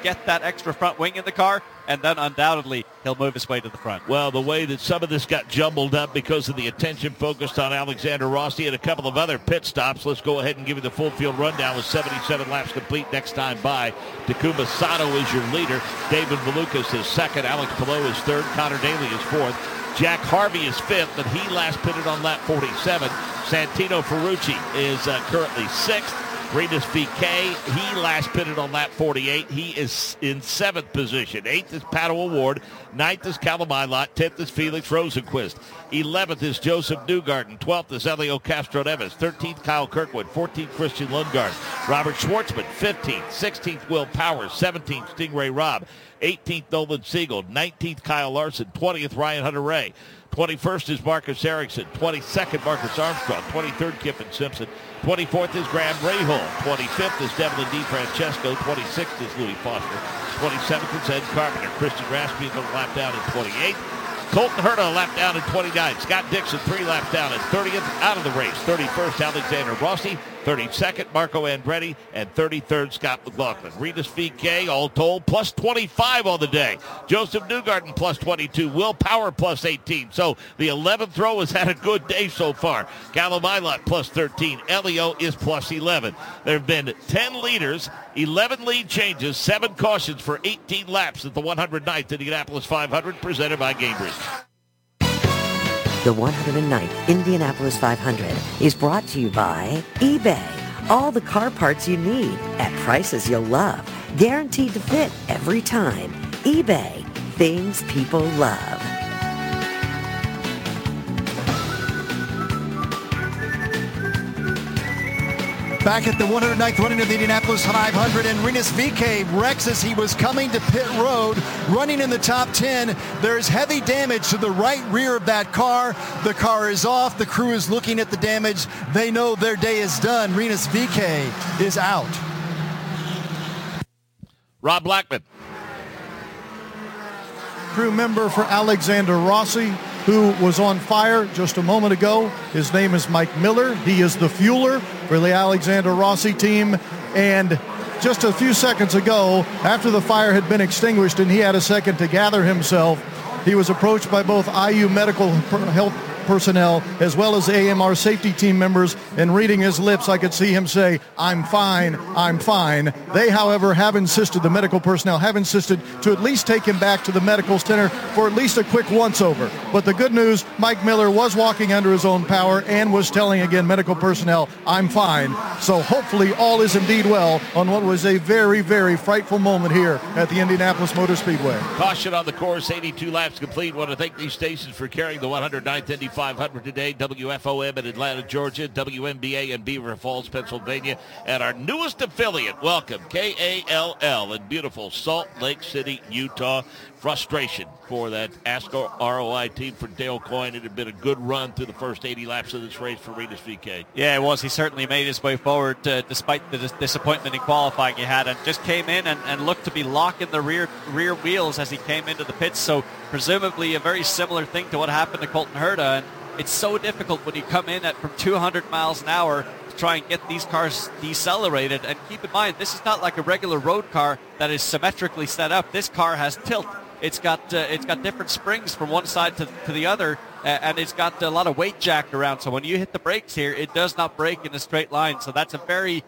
get that extra front wing in the car, and then undoubtedly he'll move his way to the front. Well, the way that some of this got jumbled up because of the attention focused on Alexander Rossi and a couple of other pit stops, let's go ahead and give you the full field rundown with 77 laps complete next time by. Takuma Sato is your leader. David Malukas is second. Alex Palou is third. Connor Daly is fourth. Jack Harvey is fifth, but he last pitted on lap 47. Santino Ferrucci is currently sixth. Rinus VeeKay, he last pitted on lap 48. He is in seventh position. Eighth is Pato O'Ward. Ninth is Callum Ilott. 10th is Felix Rosenquist. 11th is Joseph Newgarden. 12th is Elio Castro-Neves. 13th, Kyle Kirkwood. 14th, Christian Lundgaard. Robert Schwartzman, 15th. 16th, Will Powers. 17th, Stingray Robb. 18th, Nolan Siegel. 19th, Kyle Larson. 20th, Ryan Hunter-Reay. 21st is Marcus Ericsson. 22nd, Marcus Armstrong. 23rd, Kiffin Simpson. 24th is Graham Rahal. 25th is Devlin DeFrancesco. 26th is Louis Foster. 27th is Ed Carpenter. Christian Rasmussen a lap down in 28th. Colton Herta a lap down in 29th. Scott Dixon 3 laps down in 30th. Out of the race, 31st Alexander Rossi. 32nd Marco Andretti. And 33rd Scott McLaughlin. Rinus VeeKay all told plus 25 on the day. Joseph Newgarden plus 22. Will Power plus 18. So the 11th row has had a good day so far. Callum Ilott plus 13. Elio is plus 11. There have been 10 leaders, 11 lead changes, 7 cautions for 18 laps at the 109th Indianapolis 500 presented by Gainbridge. The 109th Indianapolis 500 is brought to you by eBay. All the car parts you need at prices you'll love. Guaranteed to fit every time. eBay. Things people love. Back at the 109th running of the Indianapolis 500, and Rinus VeeKay wrecks as he was coming to pit road, running in the top 10. There's heavy damage to the right rear of that car. The car is off. The crew is looking at the damage. They know their day is done. Rinus VeeKay is out. Rob Blackman. Crew member for Alexander Rossi, who was on fire just a moment ago. His name is Mike Miller. He is the fueler for the Alexander Rossi team. And just a few seconds ago, after the fire had been extinguished and he had a second to gather himself, he was approached by both IU medical health personnel as well as AMR safety team members, and reading his lips, I could see him say, "I'm fine, I'm fine." They, however, have insisted, the medical personnel have insisted to at least take him back to the medical center for at least a quick once-over. But the good news, Mike Miller was walking under his own power and was telling, again, medical personnel, "I'm fine." So hopefully all is indeed well on what was a very, very frightful moment here at the Indianapolis Motor Speedway. Caution on the course, 82 laps complete. Want to thank these stations for carrying the 109th Indy 500 today. WFOM in Atlanta, Georgia, WMBA in Beaver Falls, Pennsylvania, and our newest affiliate, welcome, KALL in beautiful Salt Lake City, Utah. Frustration for that ASCO ROI team for Dale Coyne. It had been a good run through the first 80 laps of this race for Rinus VeeKay. Yeah, it was. He certainly made his way forward despite the disappointment in qualifying he had, and just came in and looked to be locking the rear wheels as he came into the pits. So presumably a very similar thing to what happened to Colton Herta. And it's so difficult when you come in from 200 miles an hour to try and get these cars decelerated. And keep in mind, this is not like a regular road car that is symmetrically set up. This car has tilt. It's got different springs from one side to the other, and it's got a lot of weight jacked around. So when you hit the brakes here, it does not brake in a straight line. So that's a very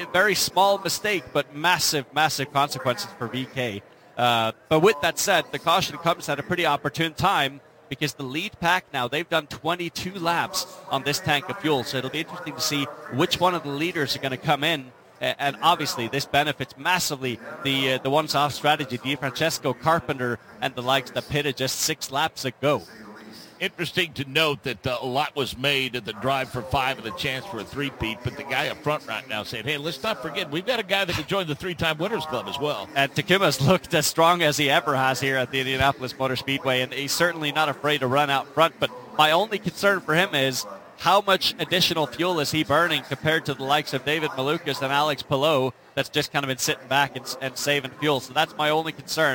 small mistake, but massive consequences for VeeKay. But with that said, the caution comes at a pretty opportune time, because the lead pack now, they've done 22 laps on this tank of fuel. So it'll be interesting to see which one of the leaders are going to come in. And obviously, this benefits massively the once-off strategy, DeFrancesco, Carpenter, and the likes that pitted just 6 laps ago. Interesting to note that a lot was made at the drive for 5 and the chance for a three-peat, but the guy up front right now saying, hey, let's not forget, we've got a guy that could join the 3-time Winners Club as well. And Takuma's looked as strong as he ever has here at the Indianapolis Motor Speedway, and he's certainly not afraid to run out front. But my only concern for him is how much additional fuel is he burning compared to the likes of David Malukas and Alex Palou that's just kind of been sitting back and saving fuel. So that's my only concern.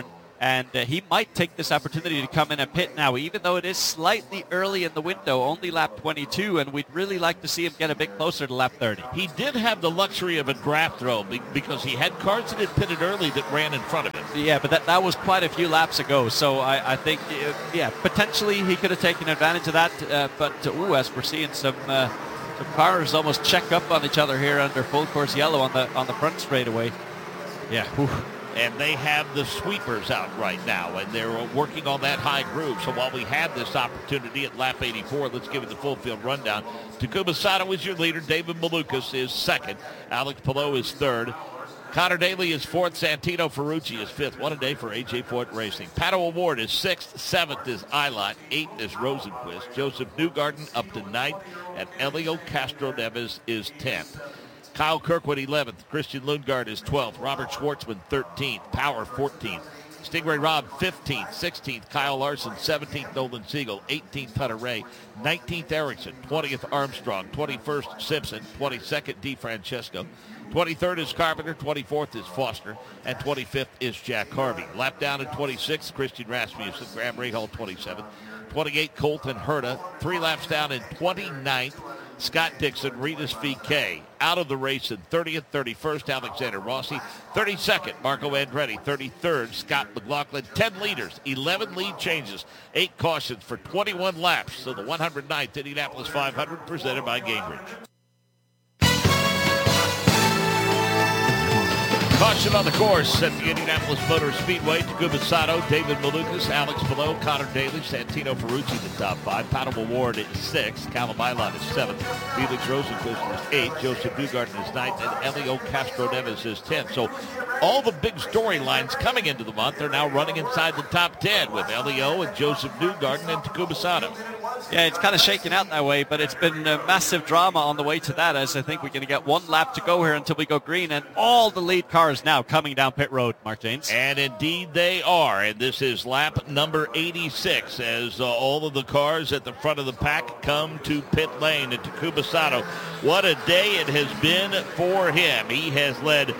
And he might take this opportunity to come in and pit now, even though it is slightly early in the window, only lap 22, and we'd really like to see him get a bit closer to lap 30. He did have the luxury of a draft throw because he had cars that had pitted early that ran in front of him. Yeah, but that was quite a few laps ago, so I think, potentially he could have taken advantage of that, but as we're seeing some cars almost check up on each other here under full course yellow on the front straightaway. Yeah. Whew. And they have the sweepers out right now, and they're working on that high groove. So while we have this opportunity at lap 84, let's give it the full field rundown. Takuma Sato is your leader. David Malukas is second. Alex Palou is third. Connor Daly is fourth. Santino Ferrucci is fifth. One a day for AJ Foyt Racing. Pato Award is sixth. Seventh is Eilot. Eighth is Rosenquist. Joseph Newgarden up to ninth. And Elio Castro Neves is 10th. Kyle Kirkwood 11th. Christian Lundgaard is 12th. Robert Schwartzman 13th. Power 14th. Stingray Robb 15th. 16th Kyle Larson. 17th Nolan Siegel. 18th Hunter Ray. 19th Erickson. 20th Armstrong. 21st Simpson. 22nd DeFrancesco. 23rd is Carpenter. 24th is Foster. And 25th is Jack Harvey. Lap down in 26th, Christian Rasmussen. Graham Rahal 27th. 28th Colton Herta. 3 laps down in 29th. Scott Dixon, Rinus VeeKay out of the race in 30th, 31st, Alexander Rossi, 32nd, Marco Andretti, 33rd, Scott McLaughlin, 10 leaders, 11 lead changes, 8 cautions for 21 laps. So the 109th Indianapolis 500 presented by Gainbridge. Caution on the course at the Indianapolis Motor Speedway. Takuma Sato, David Malukas, Alex Palou, Connor Daly, Santino Ferrucci, the top 5. Pato Award is 6th. Callum Eilot is 7th. Felix Rosenquist is 8th. Joseph Newgarden is 9th. And Elio Castro Neves is 10th. So all the big storylines coming into the month are now running inside the top 10 with Elio and Joseph Newgarden and Takuma Sato. Yeah, it's kind of shaking out that way, but it's been a massive drama on the way to that, as I think we're going to get one lap to go here until we go green, and all the lead cars now coming down pit road, Mark Janes. And indeed they are, and this is lap number 86 as all of the cars at the front of the pack come to pit lane. And Takuma Sato, what a day it has been for him. He has led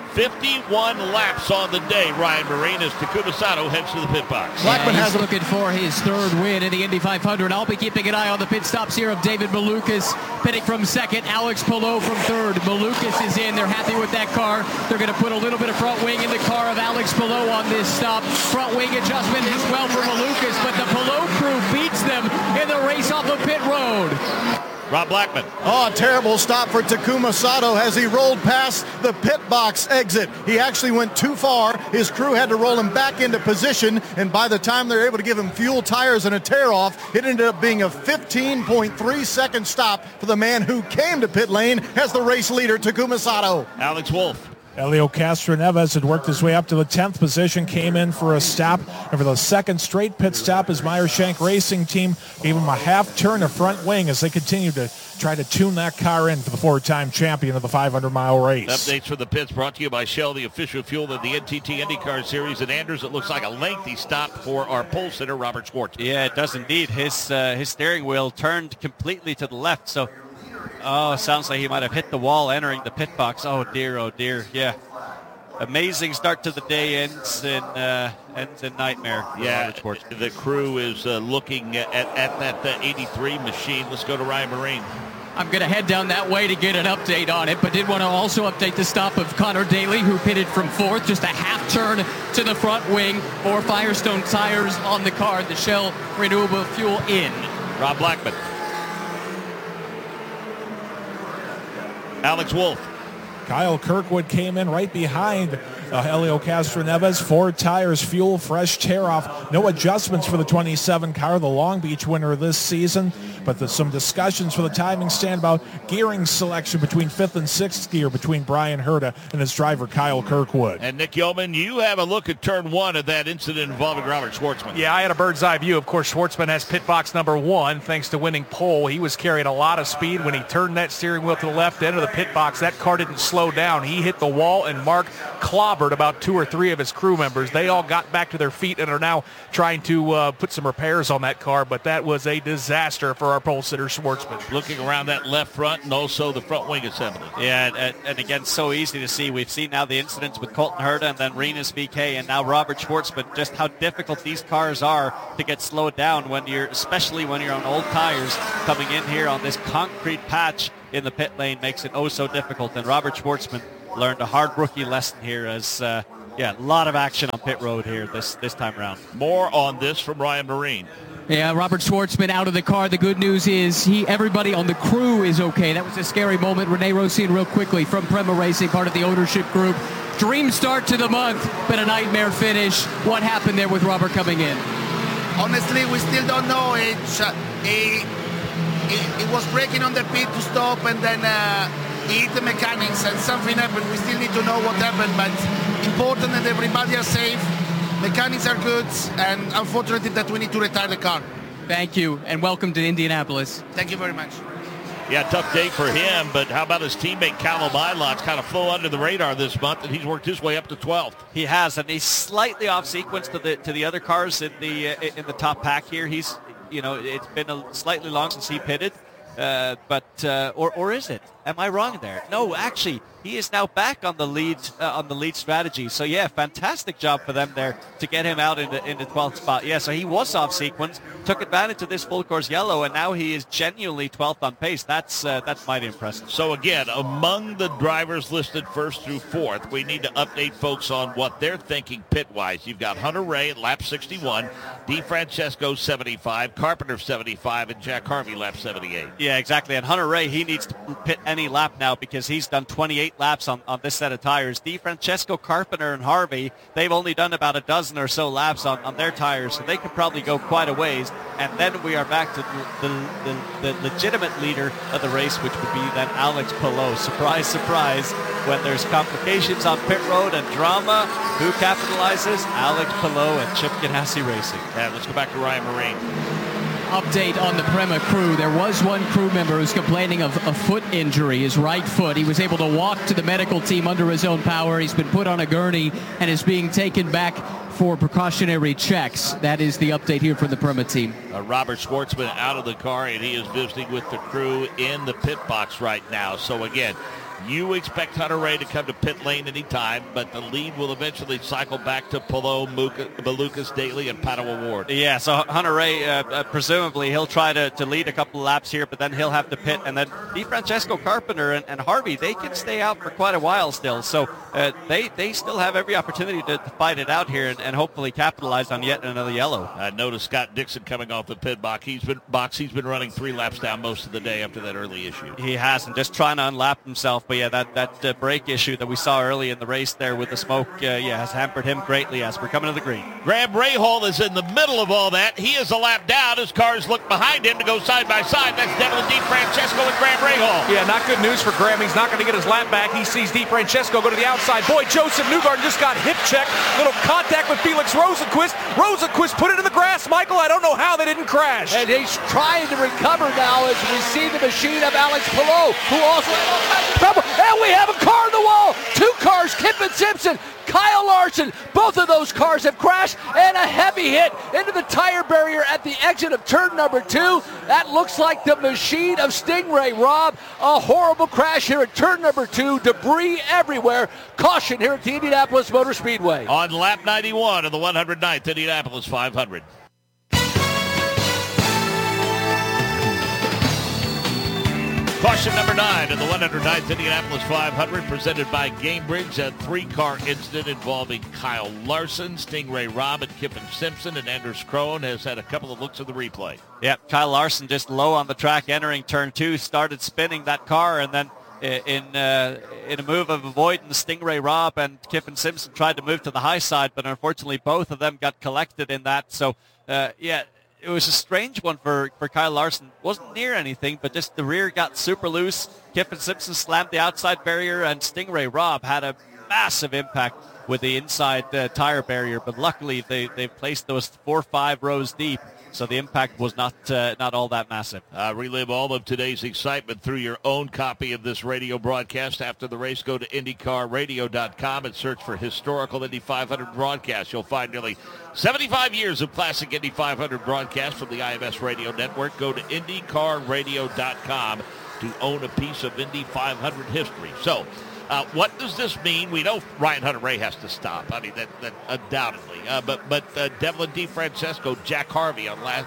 51 laps on the day, Ryan Marine, as Takuma Sato heads to the pit box. Blackman he's looking for his third win in the Indy 500. I'll be keeping an eye on the pit stops here of David Malukas pitting from second, Alex Palou from third. Malukas is in. They're happy with that car. They're going to put a little bit of front wing in the car of Alex Palou on this stop. Front wing adjustment as well for Malukas, but the Palou crew beats them in the race off the pit road. Rob Blackman. Oh, a terrible stop for Takuma Sato as he rolled past the pit box exit. He actually went too far. His crew had to roll him back into position, and by the time they were able to give him fuel, tires, and a tear-off, it ended up being a 15.3-second stop for the man who came to pit lane as the race leader, Takuma Sato. Alex Wolff. Elio Castro Neves had worked his way up to the 10th position, came in for a stop, and for the second straight pit stop, his Meyer-Shank Racing team gave him a half turn of front wing as they continued to try to tune that car in for the 4-time champion of the 500-mile race. Updates for the pits brought to you by Shell, the official fuel of the NTT IndyCar Series. And Anders, it looks like a lengthy stop for our pole sitter, Robert Schwartz. Yeah, it does indeed. His steering wheel turned completely to the left, so sounds like he might have hit the wall entering the pit box. Oh dear. Yeah. Amazing start to the day, ends in nightmare. Yeah, the crew is looking at that 83 machine. Let's go to Ryan Marine. I'm going to head down that way to get an update on it, but did want to also update the stop of Connor Daly, who pitted from fourth, just a half turn to the front wing. 4 Firestone tires on the car, the Shell Renewable Fuel in. Rob Blackman. Alex Wolff. Kyle Kirkwood came in right behind Elio Castro Neves. 4 tires, fuel, fresh tear-off. No adjustments for the 27 car, the Long Beach winner this season. But there's some discussions for the timing stand about gearing selection between 5th and 6th gear between Brian Herta and his driver Kyle Kirkwood. And Nick Yeoman, you have a look at turn 1 of that incident involving Robert Schwartzman. Yeah, I had a bird's eye view. Of course, Schwartzman has pit box number 1 thanks to winning pole. He was carrying a lot of speed when he turned that steering wheel to the left end of the pit box. That car didn't slow down. He hit the wall, and Mark clobbered covered about 2 or 3 of his crew members. They all got back to their feet and are now trying to put some repairs on that car, but that was a disaster for our pole sitter Schwartzman. Looking around that left front and also the front wing assembly. Yeah, and again, so easy to see. We've seen now the incidents with Colton Herta and then Rinus VeeKay and now Robert Schwartzman, just how difficult these cars are to get slowed down especially when you're on old tires. Coming in here on this concrete patch in the pit lane makes it oh so difficult. And Robert Schwartzman learned a hard rookie lesson here as, a lot of action on pit road here this time around. More on this from Ryan Marine. Yeah, Robert Schwartzman out of the car. The good news is everybody on the crew is okay. That was a scary moment. Rene Rosin real quickly from Prema Racing, part of the ownership group. Dream start to the month, but a nightmare finish. What happened there with Robert coming in? Honestly, we still don't know. It was braking on the pit to stop, and then he hit the mechanics, and something happened. We still need to know what happened, but important that everybody are safe. Mechanics are good, and unfortunately that we need to retire the car. Thank you, and welcome to Indianapolis. Thank you very much. Yeah, tough day for him, but how about his teammate Callum Ilott? Kind of flew under the radar this month, and he's worked his way up to 12th. He has, and he's slightly off sequence to the other cars in the top pack here. He's, it's been slightly long since he pitted, or is it? Am I wrong there? No, actually, he is now back on the lead strategy. So yeah, fantastic job for them there to get him out in the 12th spot. Yeah, so he was off sequence, took advantage of this full course yellow, and now he is genuinely 12th on pace. That's mighty impressive. So again, among the drivers listed 1st through 4th, we need to update folks on what they're thinking pit-wise. You've got Hunter Ray at lap 61, DeFrancesco 75, Carpenter 75, and Jack Harvey lap 78. Yeah, exactly. And Hunter Ray, he needs to pit any lap now because he's done 28 laps on this set of tires. DeFrancesco, Carpenter, and Harvey, they've only done about a dozen or so laps on their tires, so they could probably go quite a ways. And then we are back to the legitimate leader of the race, which would be then Alex Palou. Surprise, surprise, when there's complications on pit road and drama, who capitalizes? Alex Palou and Chip Ganassi Racing. Yeah, let's go back to Ryan Marine. Update on the Prema crew. There was one crew member who's complaining of a foot injury, his right foot. He was able to walk to the medical team under his own power. He's been put on a gurney and is being taken back for precautionary checks. That is the update here from the Prema team. Robert Schwartzman out of the car, and he is visiting with the crew in the pit box right now. So again, you expect Hunter Ray to come to pit lane anytime, but the lead will eventually cycle back to Palou, Malukas, Daly, and Pato O'Ward. Yeah, so Hunter Ray, presumably, he'll try to lead a couple of laps here, but then he'll have to pit. And then DeFrancesco, Carpenter, and Harvey, they can stay out for quite a while still. So they still have every opportunity to fight it out here and hopefully capitalize on yet another yellow. Notice Scott Dixon coming off the pit box. He's been running 3 laps down most of the day after that early issue. He has, and just trying to unlap himself. But yeah, that brake issue that we saw early in the race there with the smoke, has hampered him greatly as we're coming to the green. Graham Rahal is in the middle of all that. He is a lap down. His cars look behind him to go side by side. That's Devlin DeFrancesco and Graham Rahal. Yeah, not good news for Graham. He's not going to get his lap back. He sees DeFrancesco go to the outside. Boy, Joseph Newgarden just got hip checked. Little contact with Felix Rosenquist. Rosenquist put it in the grass. Michael, I don't know how they didn't crash. And he's trying to recover now as we see the machine of Alex Palou, who also had all kinds of trouble. And we have a car on the wall. 2 cars, Kip and Simpson, Kyle Larson. Both of those cars have crashed, and a heavy hit into the tire barrier at the exit of turn number 2. That looks like the machine of Stingray. Rob, a horrible crash here at turn number 2. Debris everywhere. Caution here at the Indianapolis Motor Speedway. On lap 91 of the 109th Indianapolis 500. Caution number 9 in the 109th Indianapolis 500, presented by Gainbridge. A 3-car incident involving Kyle Larson, Stingray Robb, and Kiffin Simpson, and Anders Krohn has had a couple of looks at the replay. Yeah, Kyle Larson just low on the track entering turn 2, started spinning that car, and then in a move of avoiding Stingray Robb and Kiffin Simpson tried to move to the high side, but unfortunately both of them got collected in that. So, it was a strange one for Kyle Larson. Wasn't near anything, but just the rear got super loose. Kiffin Simpson slammed the outside barrier, and Stingray Robb had a massive impact with the inside tire barrier, but luckily they placed those 4 or 5 rows deep, so the impact was not all that massive. Relive all of today's excitement through your own copy of this radio broadcast. After the race, go to IndyCarRadio.com and search for historical Indy 500 broadcasts. You'll find nearly 75 years of classic Indy 500 broadcasts from the IMS Radio Network. Go to IndyCarRadio.com to own a piece of Indy 500 history. So, what does this mean? We know Ryan Hunter-Reay has to stop. I mean, that undoubtedly. But Devlin DeFrancesco, Jack Harvey on last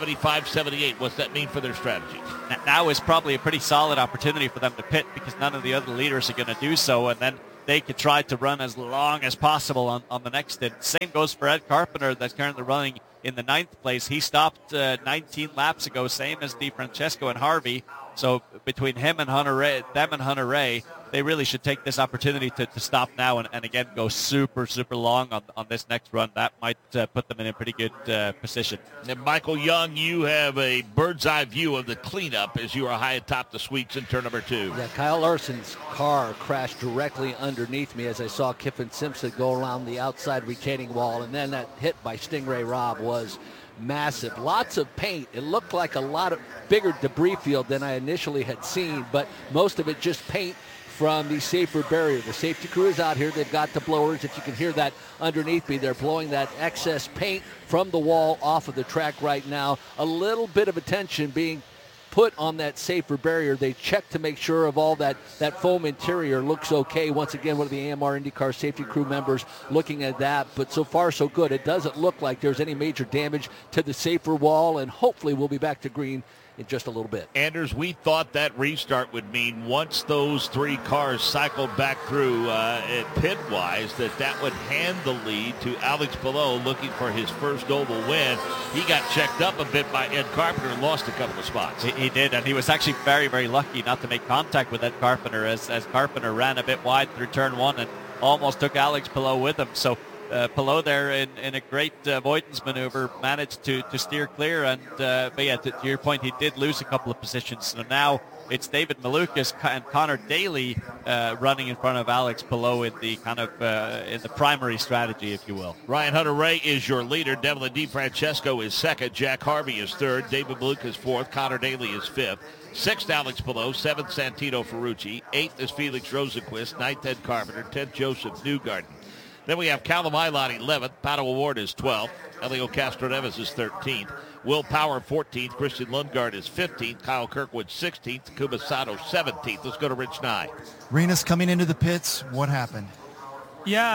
75-78. What's that mean for their strategy? Now is probably a pretty solid opportunity for them to pit because none of the other leaders are going to do so, and then they could try to run as long as possible on the next stint. Same goes for Ed Carpenter, that's currently running in the 9th place. He stopped 19 laps ago, same as DeFrancesco and Harvey. So between him and Hunter-Reay, they really should take this opportunity to stop now and again go super, super long on this next run. That might put them in a pretty good position. And Michael Young, you have a bird's eye view of the cleanup as you are high atop the suites in turn number 2. Yeah, Kyle Larson's car crashed directly underneath me as I saw Kiffin Simpson go around the outside retaining wall, and then that hit by Stingray Robb was massive. Lots of paint. It looked like a lot of bigger debris field than I initially had seen, but most of it just paint from the safer barrier. The safety crew is out here. They've got the blowers. If you can hear that underneath me, they're blowing that excess paint from the wall off of the track right now. A little bit of attention being put on that safer barrier. They check to make sure of all that foam interior looks okay. Once again, one of the AMR IndyCar safety crew members looking at that, but so far so good. It doesn't look like there's any major damage to the safer wall, and hopefully we'll be back to green in just a little bit. Anders, we thought that restart would mean once those 3 cars cycled back through pit-wise that would hand the lead to Alex Palou looking for his first oval win. He got checked up a bit by Ed Carpenter and lost a couple of spots. He did, and he was actually very, very lucky not to make contact with Ed Carpenter as Carpenter ran a bit wide through turn 1 and almost took Alex Palou with him. So Palou there in a great avoidance maneuver managed to steer clear, and but yeah, to your point, he did lose a couple of positions. So now it's David Malukas and Connor Daly running in front of Alex Palou in the in the primary strategy, if you will. Ryan Hunter-Reay is your leader. Devlin DeFrancesco is second. Jack Harvey is third. David Malukas fourth. Connor Daly is fifth. 6th, Alex Palou. 7th, Santino Ferrucci. 8th is Felix Rosenqvist. 9th, Ed Carpenter. 10th, Joseph Newgarden. Then we have Callum Eilert 11th. Pato O'Ward is 12th. Elio Castro-Neves is 13th. Will Power 14th. Christian Lundgaard is 15th. Kyle Kirkwood 16th. Takuma Sato 17th. Let's go to Rich Nye. Rinus coming into the pits. What happened? Yeah,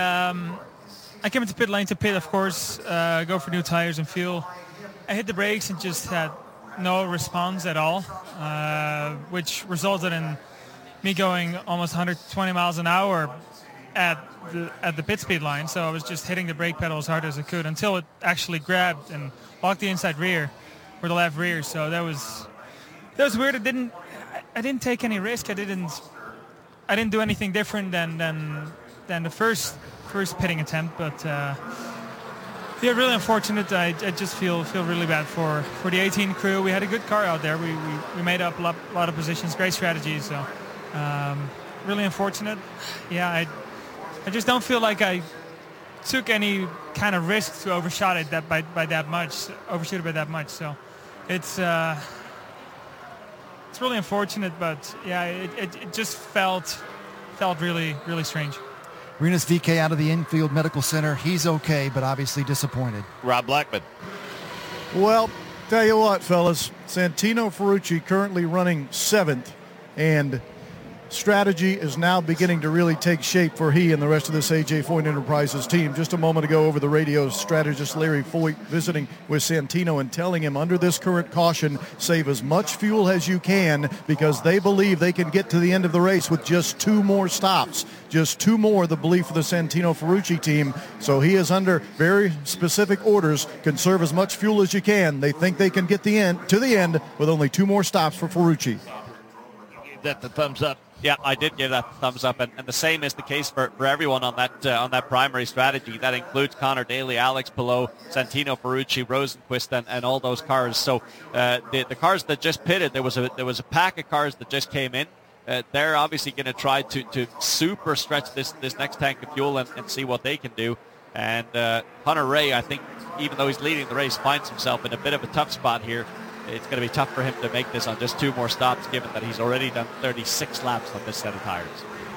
I came into pit lane to pit, of course, go for new tires and fuel. I hit the brakes and just had no response at all, which resulted in me going almost 120 miles an hour at the pit speed line. So I was just hitting the brake pedal as hard as I could until it actually grabbed and locked the inside rear or the left rear. So that was weird. I didn't take any risk. I didn't do anything different than the first pitting attempt. But yeah, really unfortunate. I just feel really bad for the 18 crew. We had a good car out there. We made up a lot of positions. Great strategy. So really unfortunate. Yeah, I just don't feel like I took any kind of risk to overshoot it by that much. So it's really unfortunate, but yeah, it just felt really, really strange. Rinus VeeKay out of the infield medical center. He's okay, but obviously disappointed. Rob Blackman. Well, tell you what, fellas, Santino Ferrucci currently running 7th, and strategy is now beginning to really take shape for he and the rest of this A.J. Foyt Enterprises team. Just a moment ago over the radio, strategist Larry Foyt visiting with Santino and telling him under this current caution, save as much fuel as you can because they believe they can get to the end of the race with just 2 more stops. Just 2 more, the belief of the Santino Ferrucci team. So he is under very specific orders. Conserve as much fuel as you can. They think they can get to the end with only 2 more stops for Ferrucci. That the thumbs up. Yeah, I did give that thumbs up, and the same is the case for everyone on that primary strategy. That includes Connor Daly, Alex Palou, Santino Ferrucci, Rosenqvist, and all those cars. So the cars that just pitted, there was a pack of cars that just came in. they're obviously going to try to super stretch this next tank of fuel and see what they can do. And Hunter Ray, I think, even though he's leading the race, finds himself in a bit of a tough spot here. It's going to be tough for him to make this on just 2 more stops, given that he's already done 36 laps on this set of tires.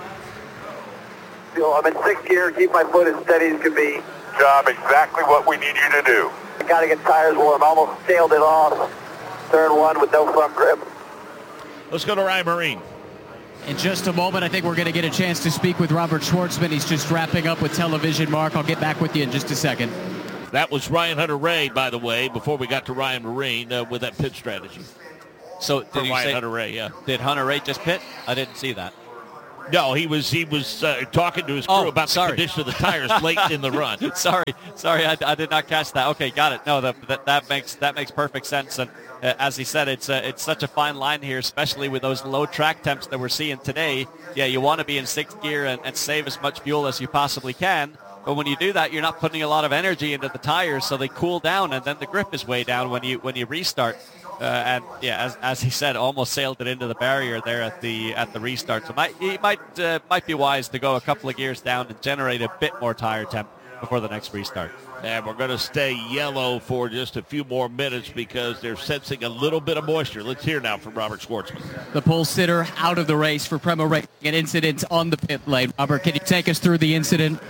I'm in 6th gear, keep my foot as steady as can be. Job exactly what we need you to do. I got to get tires warm, almost sailed it off. Turn 1 with no front grip. Let's go to Ryan Marine. In just a moment, I think we're going to get a chance to speak with Robert Schwartzman. He's just wrapping up with television. Mark, I'll get back with you in just a second. That was Ryan Hunter-Reay, by the way, before we got to Ryan Marine with that pit strategy. So did you Ryan say, Hunter-Reay, yeah. Did Hunter-Reay just pit? I didn't see that. No, he was talking to his crew about the condition of the tires late in the run. Sorry, I did not catch that. Okay, got it. No, that makes perfect sense. And as he said, it's such a fine line here, especially with those low track temps that we're seeing today. Yeah, you want to be in 6th gear and save as much fuel as you possibly can. But when you do that, you're not putting a lot of energy into the tires, so they cool down, and then the grip is way down when you restart. And yeah, as he said, almost sailed it into the barrier there at the restart. So he might be wise to go a couple of gears down and generate a bit more tire temp before the next restart. And we're going to stay yellow for just a few more minutes because they're sensing a little bit of moisture. Let's hear now from Robert Schwartzman. The pole sitter out of the race for Prema Racing, an incident on the pit lane. Robert, can you take us through the incident?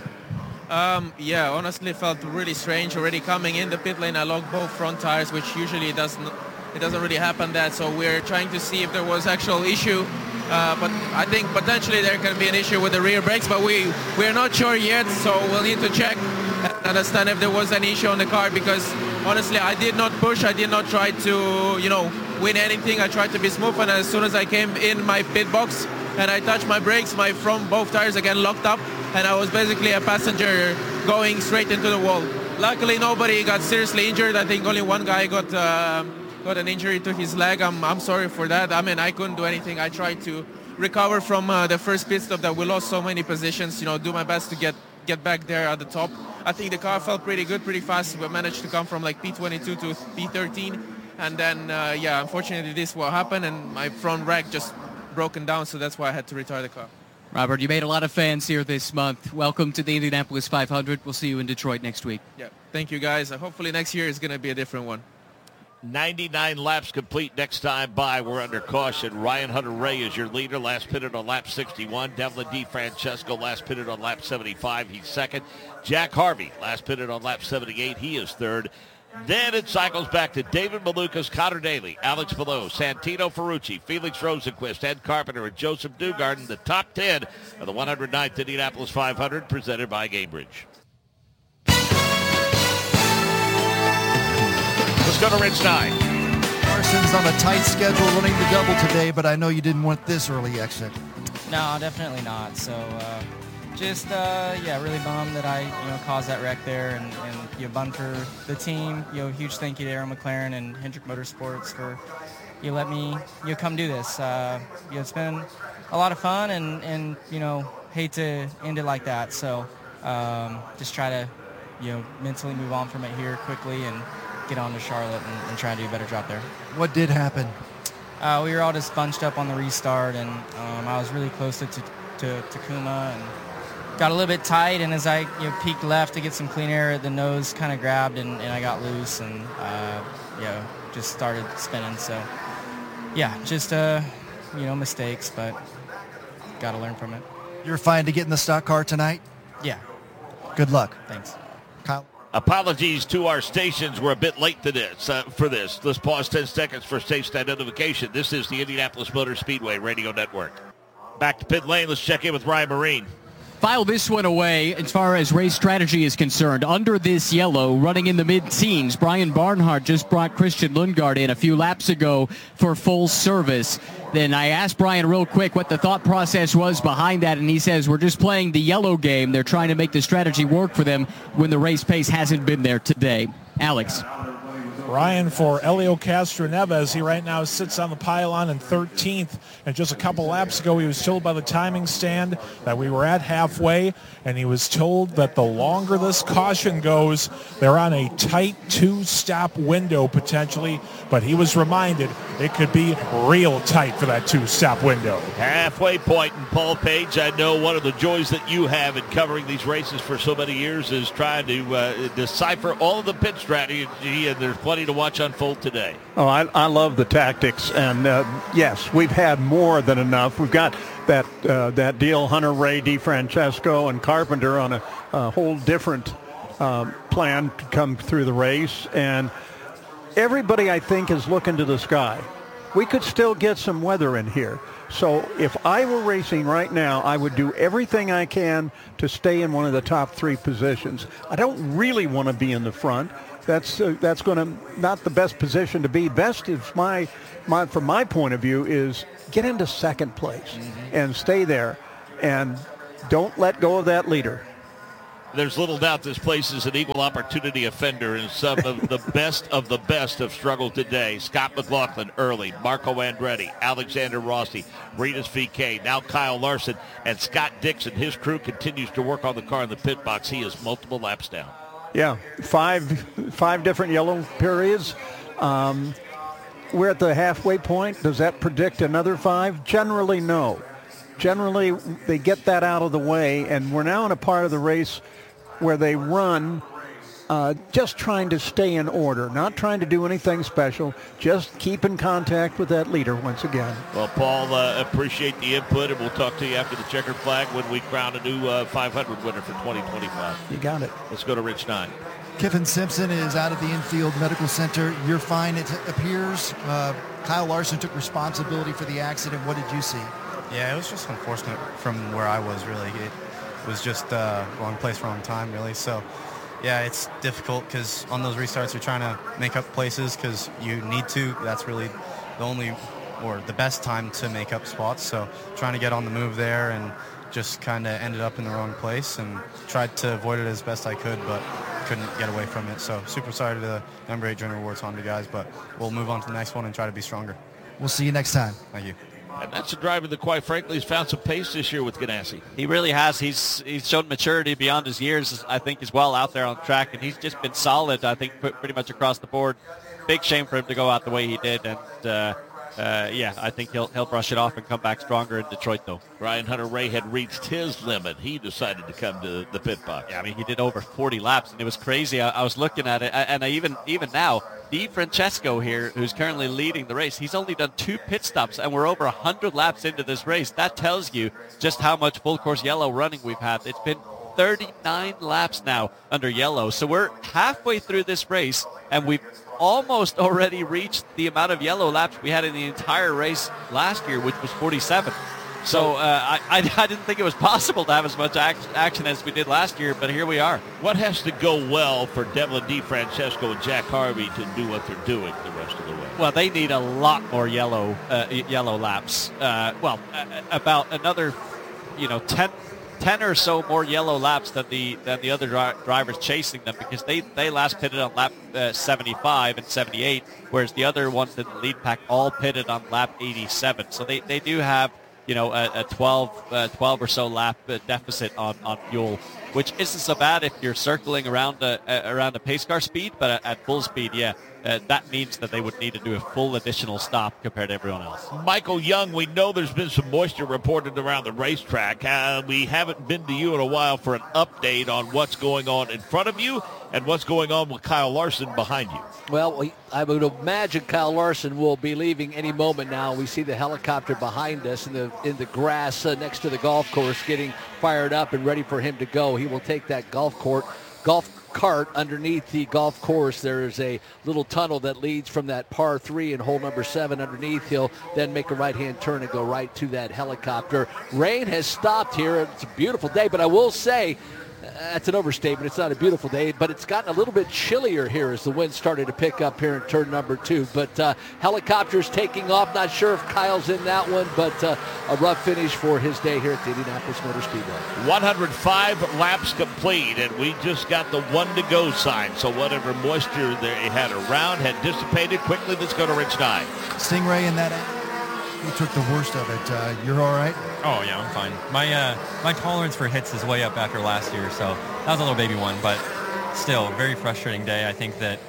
Yeah, honestly, it felt really strange. Already coming in the pit lane, I locked both front tires, which usually it doesn't really happen that. So we're trying to see if there was actual issue. But I think potentially there can be an issue with the rear brakes, but we're not sure yet. So we'll need to check and understand if there was an issue on the car, because honestly, I did not push. I did not try to, win anything. I tried to be smooth, and as soon as I came in my pit box and I touched my brakes, my front both tires again locked up, and I was basically a passenger going straight into the wall. Luckily, nobody got seriously injured. I think only one guy got an injury to his leg. I'm sorry for that. I mean, I couldn't do anything. I tried to recover from the first pit stop that we lost so many positions, do my best to get back there at the top. I think the car felt pretty good, pretty fast. We managed to come from like P22 to P13. And then, unfortunately, this will happen, and my front rack just broken down, so that's why I had to retire the car. Robert, you made a lot of fans here this month. Welcome to the Indianapolis 500. We'll see you in Detroit next week. Yeah, thank you, guys. Hopefully next year is going to be a different one. 99 laps complete next time by. We're under caution. Ryan Hunter-Reay is your leader. Last pitted on lap 61. Devlin DeFrancesco last pitted on lap 75. He's second. Jack Harvey last pitted on lap 78. He is third. Then it cycles back to David Malukas, Connor Daly, Alex Palou, Santino Ferrucci, Felix Rosenquist, Ed Carpenter, and Joseph Newgarden, the top 10 of the 109th Indianapolis 500, presented by Gamebridge. Let's go to Rich 9. Carson's on a tight schedule running the double today, but I know you didn't want this early exit. No, definitely not. So, really bummed that I, caused that wreck there, and bummed for the team. Huge thank you to Arrow McLaren and Hendrick Motorsports for let me come do this. It's been a lot of fun, and hate to end it like that. So just try to mentally move on from it here quickly and get on to Charlotte and try to do a better job there. What did happen? We were all just bunched up on the restart, and I was really close to Takuma, and got a little bit tight, and as I peeked left to get some clean air, the nose kind of grabbed, and I got loose, and just started spinning. So just mistakes, but got to learn from it. You're fine to get in the stock car tonight? Yeah. Good luck. Thanks. Kyle? Apologies to our stations. We're a bit late to this, for this. Let's pause 10 seconds for station identification. This is the Indianapolis Motor Speedway Radio Network. Back to pit lane. Let's check in with Ryan Marine. File this one away as far as race strategy is concerned. Under this yellow, running in the mid-teens, Brian Barnhart just brought Christian Lundgaard in a few laps ago for full service. Then I asked Brian real quick what the thought process was behind that, and he says, we're just playing the yellow game. They're trying to make the strategy work for them when the race pace hasn't been there today. Alex. Ryan, for Helio Castroneves, he right now sits on the pylon in 13th. And just a couple laps ago, he was told by the timing stand that we were at halfway, and he was told that the longer this caution goes, they're on a tight 2-stop window potentially, but he was reminded it could be real tight for that 2-stop window. Halfway point, and Paul Page, I know one of the joys that you have in covering these races for so many years is trying to decipher all of the pit strategy, and there's plenty to watch unfold today. Oh, I love the tactics, and yes, we've had more than enough. We've got that deal, Hunter Ray, DeFrancesco, and Carpenter on a whole different plan to come through the race, and everybody, I think, is looking to the sky. We could still get some weather in here. So if I were racing right now, I would do everything I can to stay in one of the top 3 positions. I don't really want to be in the front. That's going to not the best position to be. Best is from my point of view is get into second place and stay there, and don't let go of that leader. There's little doubt this place is an equal opportunity offender, and some of the best have struggled today. Scott McLaughlin early, Marco Andretti, Alexander Rossi, Rinus VeeKay, now Kyle Larson, and Scott Dixon. His crew continues to work on the car in the pit box. He is multiple laps down. Yeah, five different yellow periods. We're at the halfway point. Does that predict another 5? Generally, no. Generally, they get that out of the way, and we're now in a part of the race where they run just trying to stay in order, not trying to do anything special, just keep in contact with that leader once again. Well, Paul, appreciate the input, and we'll talk to you after the checkered flag when we crown a new 500 winner for 2025. You got it. Let's go to Rich 9. Kiffin Simpson is out at the infield medical center. You're fine, it appears. Kyle Larson took responsibility for the accident. What did you see? Yeah, it was just unfortunate from where I was, really. It was just wrong place, wrong time, really. So, yeah, it's difficult because on those restarts you're trying to make up places because you need to. That's really the only or the best time to make up spots. So trying to get on the move there and just kind of ended up in the wrong place and tried to avoid it as best I could, but couldn't get away from it. So super sorry to the number 8 Junior Awards Honda guys, but we'll move on to the next one and try to be stronger. We'll see you next time. Thank you. And that's a driver that, quite frankly, has found some pace this year with Ganassi. He really has. He's shown maturity beyond his years, I think, as well out there on the track, and he's just been solid, I think, pretty much across the board. Big shame for him to go out the way he did, and yeah, I think he'll brush it off and come back stronger in Detroit, though. Ryan Hunter-Ray had reached his limit. He decided to come to the pit box. Yeah, I mean, he did over 40 laps, and it was crazy. I was looking at it, and even now, DeFrancesco here, who's currently leading the race, he's only done 2 pit stops, and we're over 100 laps into this race. That tells you just how much full course yellow running we've had. It's been 39 laps now under yellow, so we're halfway through this race, and we've almost already reached the amount of yellow laps we had in the entire race last year, which was 47. So I didn't think it was possible to have as much action as we did last year, but here we are. What has to go well for Devlin DeFrancesco and Jack Harvey to do what they're doing the rest of the way? Well, they need a lot more yellow laps. About another, 10 or so more yellow laps than the other drivers chasing them, because they last pitted on lap 75 and 78, whereas the other ones in the lead pack all pitted on lap 87. So they do have a 12 or so lap deficit on fuel, which isn't so bad if you're circling around a pace car speed, but at full speed, that means that they would need to do a full additional stop compared to everyone else. Michael Young, we know there's been some moisture reported around the racetrack. We haven't been to you in a while for an update on what's going on in front of you and what's going on with Kyle Larson behind you. Well, I would imagine Kyle Larson will be leaving any moment now. We see the helicopter behind us in the grass next to the golf course getting fired up and ready for him to go. He will take that golf cart underneath the golf course. There is a little tunnel that leads from that par 3 and hole number 7 underneath. He'll then make a right-hand turn and go right to that helicopter. Rain has stopped here. It's a beautiful day, but I will say That's an overstatement. It's not a beautiful day, but it's gotten a little bit chillier here as the wind started to pick up here in turn number 2. But helicopters taking off. Not sure if Kyle's in that one, but a rough finish for his day here at the Indianapolis Motor Speedway. 105 laps complete, and we just got the 1 to go sign. So whatever moisture they had around had dissipated quickly. Let's go to Rich Nye. Stingray in that. He took the worst of it. You're all right? Oh, yeah, I'm fine. My tolerance for hits is way up after last year, so that was a little baby one, but still, very frustrating day. I think that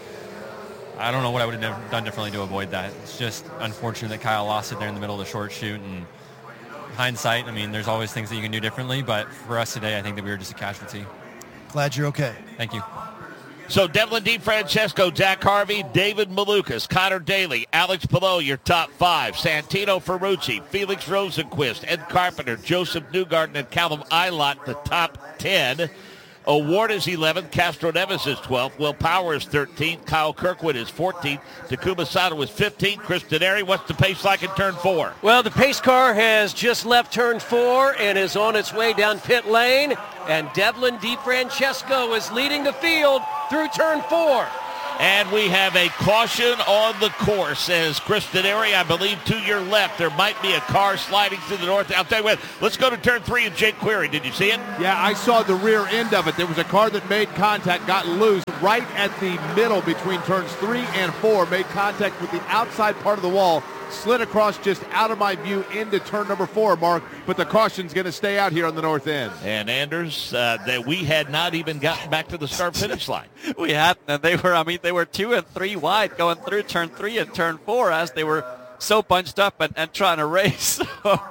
I don't know what I would have done differently to avoid that. It's just unfortunate that Kyle lost it there in the middle of the short shoot, and hindsight, I mean, there's always things that you can do differently, but for us today, I think that we were just a casualty. Glad you're okay. Thank you. So Devlin DeFrancesco, Jack Harvey, David Malukas, Connor Daly, Alex Palou, your top 5. Santino Ferrucci, Felix Rosenquist, Ed Carpenter, Joseph Newgarden, and Callum Eilert, the top 10. O'Ward is 11th. Castro Neves is 12th. Will Power is 13th. Kyle Kirkwood is 14th. Takuma Sato is 15th. Chris Denari, what's the pace like in turn 4? Well, the pace car has just left turn 4 and is on its way down pit lane. And Devlin DeFrancesco is leading the field through turn 4. And we have a caution on the course as Chris Denari, I believe, to your left. There might be a car sliding to the north. I'll tell you what, let's go to turn 3 and Jake Query. Did you see it? Yeah, I saw the rear end of it. There was a car that made contact, got loose right at the middle between turns 3 and 4, made contact with the outside part of the wall, slid across just out of my view into turn number 4, Mark, but the caution's going to stay out here on the north end. And Anders, that we had not even gotten back to the start finish line. We hadn't, and they were 2 and 3 wide going through turn 3 and turn 4 as they were so bunched up and trying to race.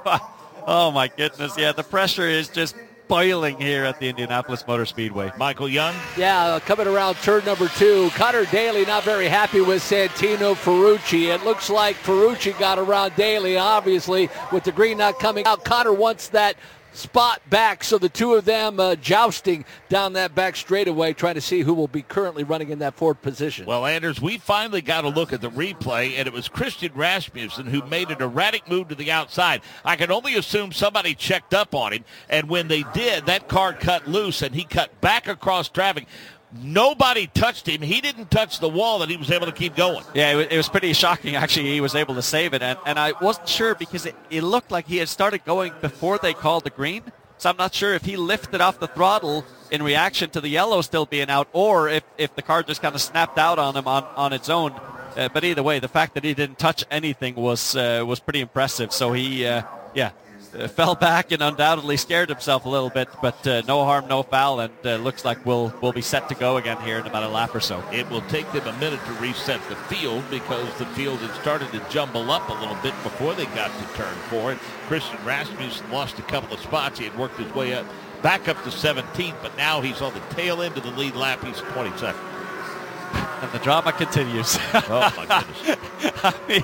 Oh my goodness, yeah, the pressure is just boiling here at the Indianapolis Motor Speedway. Michael Young? Yeah, coming around turn number 2. Connor Daly not very happy with Santino Ferrucci. It looks like Ferrucci got around Daly, obviously, with the green not coming out. Connor wants that spot back, so the two of them jousting down that back straightaway, trying to see who will be currently running in that 4th position. Well, Anders, we finally got a look at the replay, and it was Christian Rasmussen who made an erratic move to the outside. I can only assume somebody checked up on him, and when they did, that car cut loose, and he cut back across traffic. Nobody touched him. He didn't touch the wall, and he was able to keep going. Yeah, it was pretty shocking, actually. He was able to save it, and I wasn't sure because it looked like he had started going before they called the green. So I'm not sure if he lifted off the throttle in reaction to the yellow still being out, or if the car just kind of snapped out on him on its own. But either way, the fact that he didn't touch anything was pretty impressive. So he, fell back and undoubtedly scared himself a little bit, but no harm, no foul, and looks like we'll be set to go again here in about a lap or so. It will take them a minute to reset the field because the field had started to jumble up a little bit before they got to turn 4. And Christian Rasmussen lost a couple of spots. He had worked his way up back up to 17th, but now he's on the tail end of the lead lap. He's 22nd. And the drama continues. Oh, my goodness.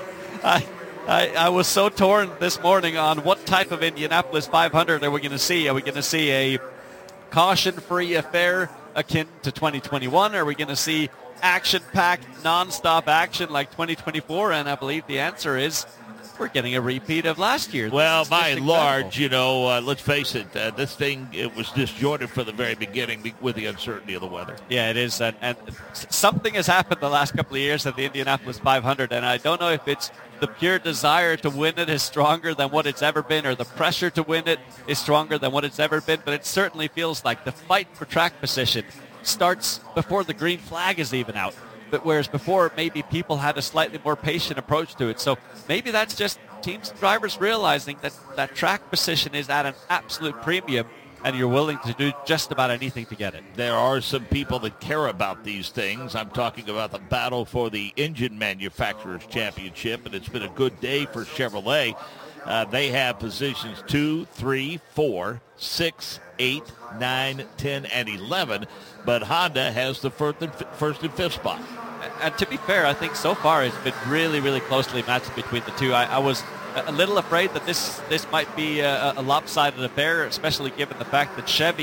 I was so torn this morning on what type of Indianapolis 500 are we going to see. Are we going to see a caution-free affair akin to 2021? Are we going to see action-packed, non-stop action like 2024? And I believe the answer is we're getting a repeat of last year. Well, by and large, let's face it, this thing, it was disjointed from the very beginning with the uncertainty of the weather. Yeah, it is. And something has happened the last couple of years at the Indianapolis 500, and I don't know if it's the pure desire to win it is stronger than what it's ever been, or the pressure to win it is stronger than what it's ever been, but it certainly feels like the fight for track position starts before the green flag is even out. But whereas before, maybe people had a slightly more patient approach to it. So maybe that's just teams and drivers realizing that track position is at an absolute premium, and you're willing to do just about anything to get it. There are some people that care about these things. I'm talking about the battle for the Engine Manufacturers Championship, and it's been a good day for Chevrolet. They have positions 2, 3, 4, 6, 8, 9, 10, and 11, but Honda has the first and 5th spot. And to be fair, I think so far it's been really, really closely matched between the two. I was a little afraid that this might be a lopsided affair, especially given the fact that Chevy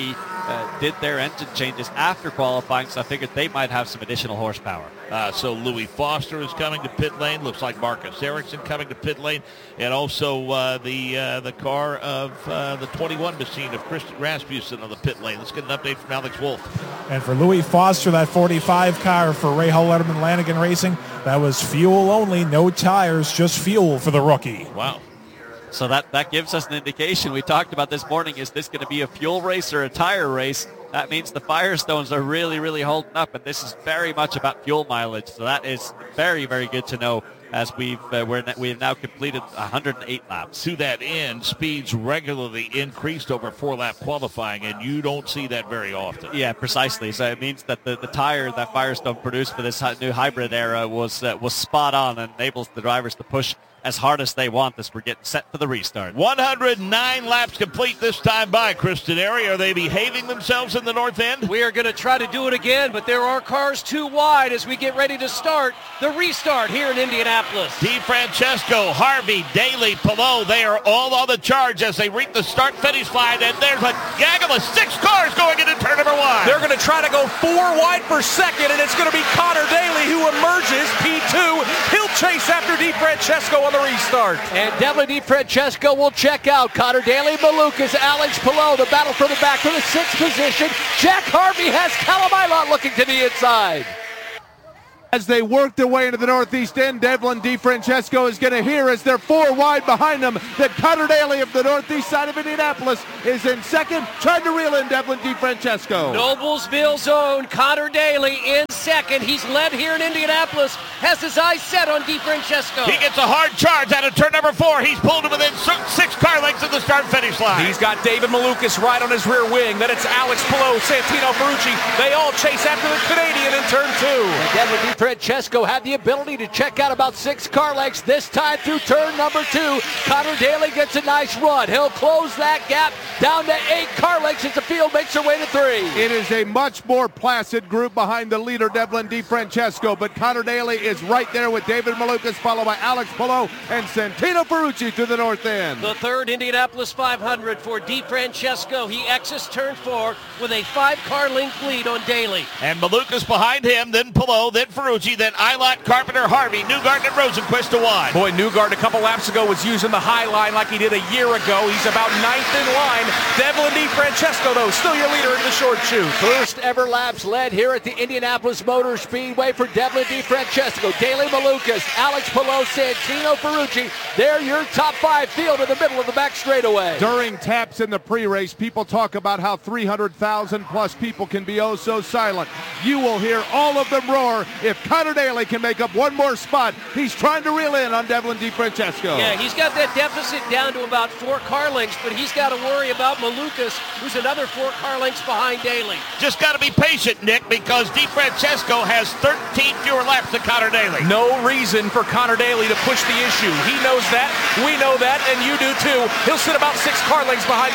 did their engine changes after qualifying, so I figured they might have some additional horsepower. So Louis Foster is coming to pit lane. Looks like Marcus Ericsson coming to pit lane. And also the car of the 21 machine of Christian Rasmussen on the pit lane. Let's get an update from Alex Wolf. And for Louis Foster, that 45 car for Rahal Letterman Lanigan Racing, that was fuel only, no tires, just fuel for the rookie. Wow. So that gives us an indication. We talked about this morning, is this going to be a fuel race or a tire race? That means the Firestones are really, really holding up, and this is very much about fuel mileage. So that is very, very good to know, as we have now completed 108 laps. To that end, speeds regularly increased over 4-lap qualifying, and you don't see that very often. Yeah, precisely. So it means that the tire that Firestone produced for this new hybrid era was spot on and enables the drivers to push as hard as they want as we're getting set for the restart. 109 laps complete this time by Kristen Airy. Are they behaving themselves in the north end? We are going to try to do it again, but there are cars too wide as we get ready to start the restart here in Indianapolis. DeFrancesco, Harvey, Daly, Palou, they are all on the charge as they reach the start-finish line, and there's a gaggle of 6 cars going into turn number 1. They're going to try to go 4 wide for second, and it's going to be Connor Daly who emerges P2. He'll chase after DeFrancesco on the restart. And Devlin DeFrancesco will check out. Connor Daly, Malukas, Alex Palou, the battle for the back for the 6th position. Jack Harvey has Callum looking to the inside. As they work their way into the northeast end, Devlin DeFrancesco is going to hear, as they're 4 wide behind them, that Connor Daly of the northeast side of Indianapolis is in second, trying to reel in Devlin DeFrancesco. Noblesville's own Connor Daly in second. He's led here in Indianapolis, has his eyes set on DeFrancesco. He gets a hard charge out of turn number 4. He's pulled him within 6 car lengths of the start-finish line. He's got David Malukas right on his rear wing. Then it's Alex Palou, Santino Ferrucci. They all chase after the Canadian in turn 2. And Devlin DeFrancesco had the ability to check out about 6 car lengths this time through turn number 2. Connor Daly gets a nice run. He'll close that gap down to 8 car lengths as the field makes their way to 3. It is a much more placid group behind the leader, Devlin DeFrancesco, but Connor Daly is right there with David Malukas, followed by Alex Palou and Santino Ferrucci to the north end. The third Indianapolis 500 for DeFrancesco. He exits turn 4 with a 5-car length lead on Daly. And Malukas behind him, then Palou, then Ferrucci, then Eilert, Carpenter, Harvey, Newgarden, and Rosenquist to 1. Boy, Newgarden a couple laps ago was using the high line like he did a year ago. He's about 9th in line. Devlin DeFrancesco, though, still your leader in the short chute. First ever laps led here at the Indianapolis Motor Speedway for Devlin DeFrancesco, Daly Malukas, Alex Palou, Santino Ferrucci. They're your top 5 field in the middle of the back straightaway. During taps in the pre-race, people talk about how 300,000 plus people can be oh so silent. You will hear all of them roar if Connor Daly can make up one more spot. He's trying to reel in on Devlin DeFrancesco. Yeah, he's got that deficit down to about 4 car lengths, but he's got to worry about Malukas, who's another 4 car lengths behind Daly. Just got to be patient, Nick, because DeFrancesco has 13 fewer laps than Connor Daly. No reason for Connor Daly to push the issue. He knows that, we know that, and you do too. He'll sit about 6 car lengths behind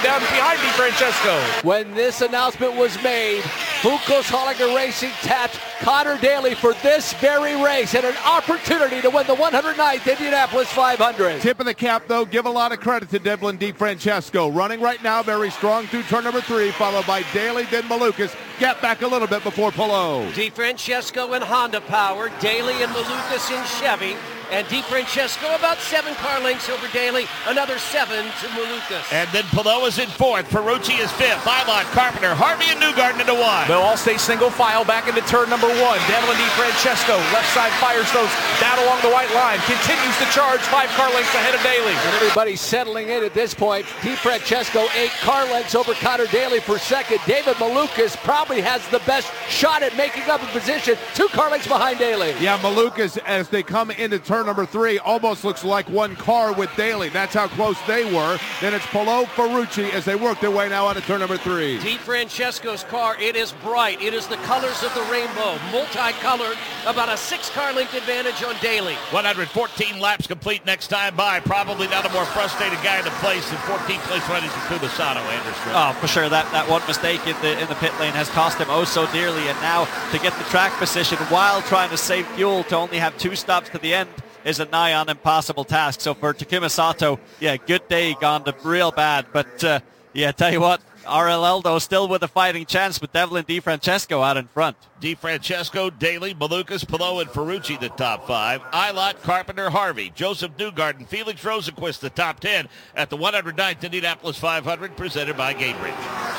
DeFrancesco. When this announcement was made, Funkos Hollinger Racing tapped Connor Daly for this very race and an opportunity to win the 109th Indianapolis 500. Tip of the cap, though, give a lot of credit to Devlin DeFrancesco. Running right now very strong through turn number 3, followed by Daly, then Malukas. Gap back a little bit before Palou. DeFrancesco in Honda power, Daly and Malukas in Chevy. And DeFrancesco about 7 car lengths over Daly, another 7 to Malukas. And then Palou is in 4th, Ferrucci is 5th, Eilert, Carpenter, Harvey, and Newgarden into 1. They'll all stay single file back into turn number 1. Devlin DeFrancesco, left side Firestones, down along the white line, continues to charge 5 car lengths ahead of Daly. And everybody's settling in at this point. DeFrancesco 8 car lengths over Connor Daly for second. David Malukas probably has the best shot at making up a position, 2 car lengths behind Daly. Yeah, Malukas, as they come into turn number 3, almost looks like one car with Daly. That's how close they were. Then it's Palou, Ferrucci as they work their way now out of turn number 3. DeFrancesco's car, it is bright. It is the colors of the rainbow, multicolored, about a 6 car length advantage on Daly. 114 laps complete next time by. Probably not a more frustrated guy in the place than 14th place running Takuma Sato, Andrew Smith. Oh, for sure. That one mistake in the pit lane has cost him oh so dearly. And now to get the track position while trying to save fuel to only have 2 stops to the end is a nigh on impossible task. So for Takuma Sato, yeah, good day gone to real bad. But yeah, tell you what, RLL, though, still with a fighting chance with Devlin DiFrancesco out in front. DiFrancesco, Daly, Malukas, Palou, and Ferrucci, the top 5. Eilert, Carpenter, Harvey, Joseph Newgarden, Felix Rosenquist, the top 10 at the 109th Indianapolis 500, presented by Gainbridge.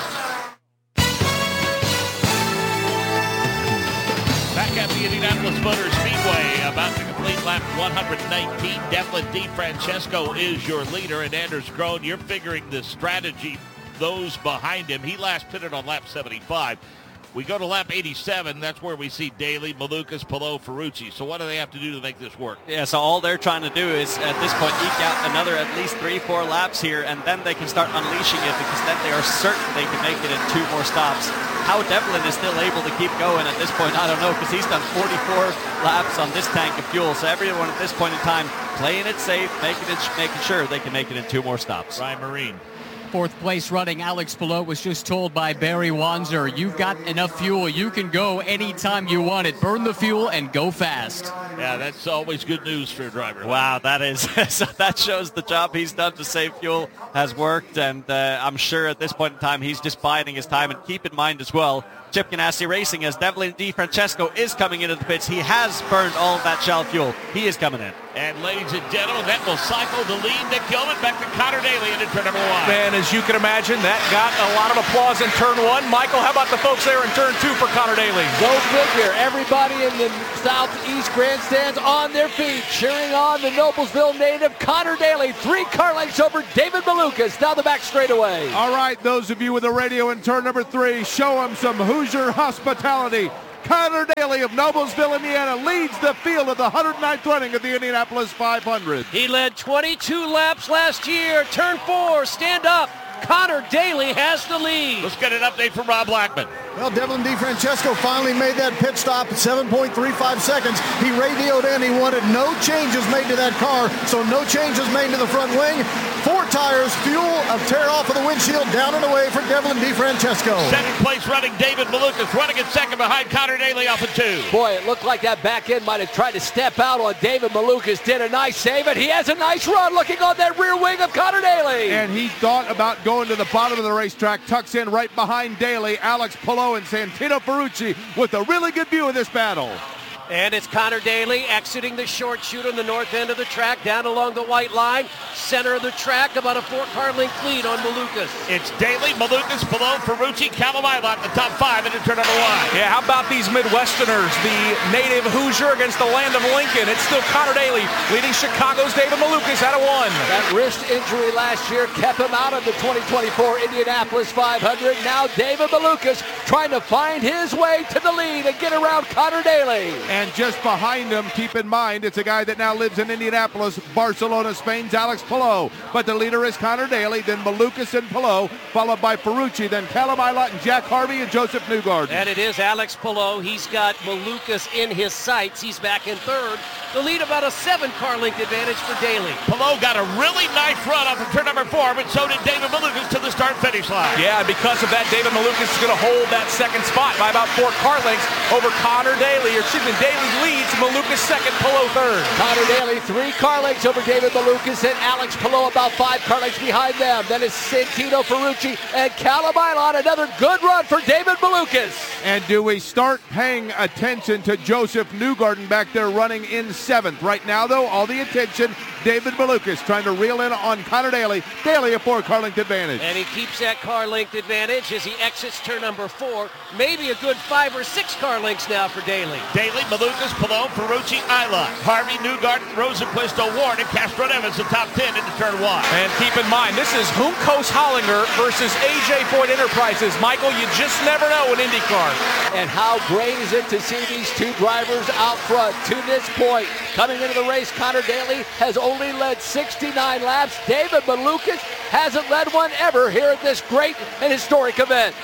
Back at the Indianapolis Motor Speedway, about to complete lap 119. Devlin DiFrancesco is your leader, and Anders Krohn, you're figuring the strategy, those behind him. He last pitted on lap 75. We go to lap 87. That's where we see Daly, Malukas, Palou, Ferrucci. So what do they have to do to make this work? Yeah, so all they're trying to do is, at this point, eke out another at least 3-4 laps here, and then they can start unleashing it, because then they are certain they can make it in 2 more stops. How Devlin is still able to keep going at this point, I don't know, because he's done 44 laps on this tank of fuel. So everyone at this point in time playing it safe, making sure they can make it in 2 more stops. Ryan Marine. 4th place running Alex Palou was just told by Barry Wanzer, you've got enough fuel. You can go anytime you want it. Burn the fuel and go fast. Yeah, that's always good news for a driver. Wow, that is so that shows the job he's done to save fuel has worked, and I'm sure at this point in time he's just biding his time. And keep in mind as well, Chip Ganassi Racing, as Devlin DiFrancesco is coming into the pits, he has burned all of that shell fuel. He is coming in. And ladies and gentlemen, that will cycle the lead. Nick Gilman back to Connor Daly into turn number 1. Man, as you can imagine, that got a lot of applause in turn 1. Michael, how about the folks there in turn 2 for Connor Daly? Go figure. Everybody in the southeast grandstands on their feet, cheering on the Noblesville native Connor Daly. 3 car lengths over David Malukas down the back straightaway. All right, those of you with the radio in turn number 3, show them some Hoosier hospitality. Connor Daly of Noblesville, Indiana, leads the field of the 109th running of the Indianapolis 500. He led 22 laps last year. Turn 4, stand up. Connor Daly has the lead. Let's get an update from Rob Blackman. Well, Devlin DiFrancesco finally made that pit stop at 7.35 seconds. He radioed in. He wanted no changes made to that car, so no changes made to the front wing. 4 tires, fuel, a tear off of the windshield, down and away for Devlin DiFrancesco. 2nd place running David Malukas, running at 2nd behind Connor Daly off of 2. Boy, it looked like that back end might have tried to step out on David Malukas. Did a nice save, and he has a nice run looking on that rear wing of Connor Daly. And he thought about going to the bottom of the racetrack, tucks in right behind Daly, Alex Palou and Santino Ferrucci with a really good view of this battle. And it's Connor Daly exiting the short chute on the north end of the track, down along the white line. Center of the track, about a 4-car length lead on Malukas. It's Daly, Malukas, Palou, Ferrucci, Callum Eilert, the top 5 into turn number 1. Yeah, how about these Midwesterners? The native Hoosier against the land of Lincoln. It's still Connor Daly leading Chicago's David Malukas out of 1. That wrist injury last year kept him out of the 2024 Indianapolis 500. Now David Malukas trying to find his way to the lead and get around Connor Daly. And just behind him, keep in mind, it's a guy that now lives in Indianapolis, Barcelona, Spain's Alex Palou. But the leader is Connor Daly, then Malukas and Palou, followed by Ferrucci, then Callum Eilert and Jack Harvey and Joseph Newgarden. And it is Alex Palou. He's got Malukas in his sights. He's back in 3rd. The lead about a 7-car length advantage for Daly. Palou got a really nice run off of turn number 4, but so did David Malukas to the start-finish line. Yeah, because of that, David Malukas is going to hold that 2nd spot by about 4 car lengths over Connor Daly. Or excuse me, Daly leads, Malukas 2nd, Palou 3rd. Connor Daly 3 car lengths over David Malukas and Alex Palou about 5 car lengths behind them. Then it's Santino Ferrucci and Callum Eilert. Another good run for David Malukas. And do we start paying attention to Joseph Newgarden back there running in 7th? Right now, though, all the attention, David Malukas trying to reel in on Connor Daly. Daly a 4-car length advantage. And he keeps that car length advantage as he exits turn number 4. Maybe a good 5 or 6 car lengths now for Daly. Daly, Malukas, Palou, Ferrucci, Eilert, Harvey, Newgarden, Rosenquist, O'Warren, and Castro Evans, the top 10 into turn 1. And keep in mind, this is Humkos Hollinger versus AJ Foyt Enterprises. Michael, you just never know in IndyCar. And how great is it to see these 2 drivers out front to this point. Coming into the race, Connor Daly has only led 69 laps. David Malukas hasn't led one ever here at this great and historic event.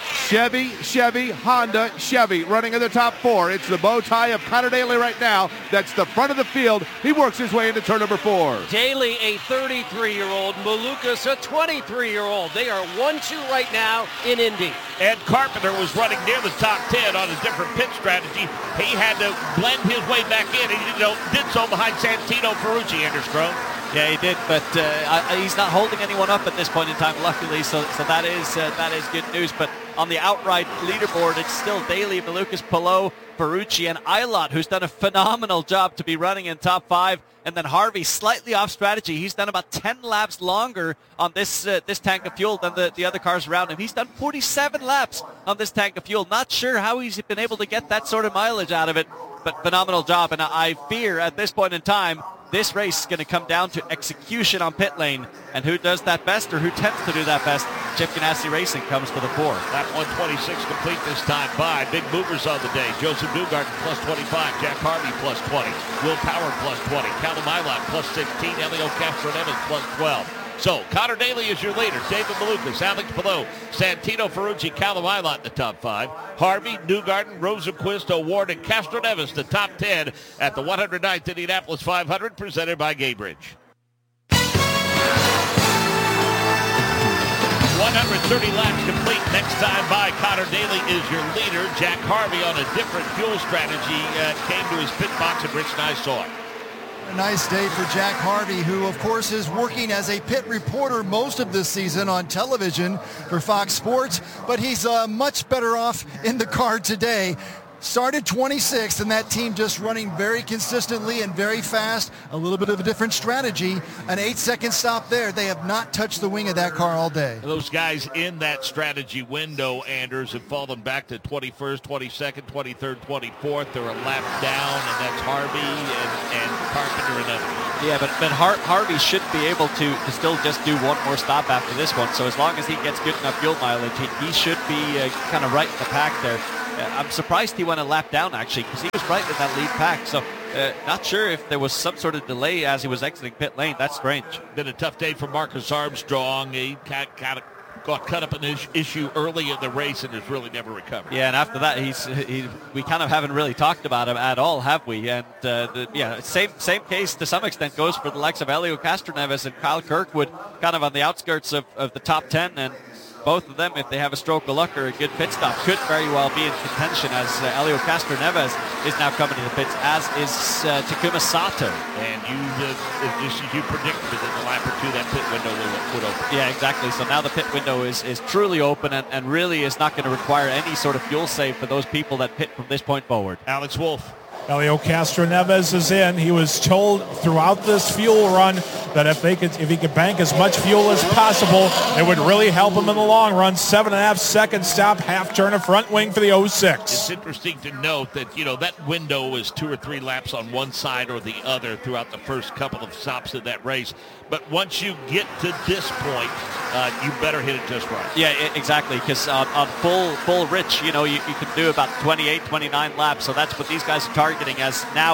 Chevy, Honda, Chevy running in the top 4. It's the bow tie of Connor Daly right now. That's the front of the field. He works his way into turn number 4. Daly, a 33-year-old. Malukas, a 23-year-old. They are 1-2 right now in Indy. Ed Carpenter was running near the top 10 on a different pit strategy. He had to blend his way back in, and he did so behind Santino Ferrucci, Anders Krohn. Yeah, he did, but he's not holding anyone up at this point in time, luckily, so that is good news. But on the outright leaderboard, it's still Daly, Malukas, Palou, Ferrucci, and Eilert, who's done a phenomenal job to be running in top 5. And then Harvey, slightly off strategy. He's done about 10 laps longer on this tank of fuel than the other cars around him. He's done 47 laps on this tank of fuel. Not sure how he's been able to get that sort of mileage out of it, but phenomenal job. And I fear at this point in time, this race is going to come down to execution on pit lane. And who does that best, or who tends to do that best? Chip Ganassi Racing comes to the fore. Lap 126 complete this time by. Big movers on the day. Joseph Newgarden plus 25. Jack Harvey plus 20. Will Power plus 20. Callum Eilert plus 16. Elio Castroneves plus 12. So, Connor Daly is your leader. David Malukas, Alex Palou, Santino Ferrucci, Callum Eilert in the top 5. Harvey, Newgarden, Rosenquist, O'Ward, and Castroneves the top 10 at the 109th Indianapolis 500, presented by Gaybridge. 130 laps complete. Next time by, Connor Daly is your leader. Jack Harvey on a different fuel strategy came to his pit box, and Rich Nye saw it. A nice day for Jack Harvey, who of course is working as a pit reporter most of this season on television for Fox Sports, but he's much better off in the car today. Started 26th, and that team just running very consistently and very fast. A little bit of a different strategy. An 8-second stop there. They have not touched the wing of that car all day. Those guys in that strategy window, Anders, have fallen back to 21st, 22nd, 23rd, 24th. They're a lap down, and that's Harvey and Carpenter and others. Yeah, but Harvey should be able to still just do one more stop after this one. So as long as he gets good enough fuel mileage, he should be kind of right in the pack there. I'm surprised he went a lap down, actually, because he was right in that lead pack. So not sure if there was some sort of delay as he was exiting pit lane. That's strange. Been a tough day for Marcus Armstrong. He got caught up in an issue early in the race and has really never recovered. Yeah, and after that, we kind of haven't really talked about him at all, have we? And same case to some extent goes for the likes of Elio Castroneves and Kyle Kirkwood, kind of on the outskirts of the top 10. And both of them, if they have a stroke of luck or a good pit stop, could very well be in contention, as Elio Castroneves is now coming to the pits, as is Takuma Sato. And just as you predicted, in the lap or two, that pit window would open. Yeah, exactly. So now the pit window is truly open and really is not going to require any sort of fuel save for those people that pit from this point forward. Alex Wolf. Elio Castroneves is in. He was told throughout this fuel run that if he could bank as much fuel as possible, it would really help him in the long run. 7.5 second stop, half turn of front wing for the 06. It's interesting to note that, that window is 2 or 3 laps on one side or the other throughout the first couple of stops of that race. But once you get to this point, you better hit it just right. Yeah, exactly, because on full rich, you can do about 28, 29 laps. So that's what these guys are targeting, as now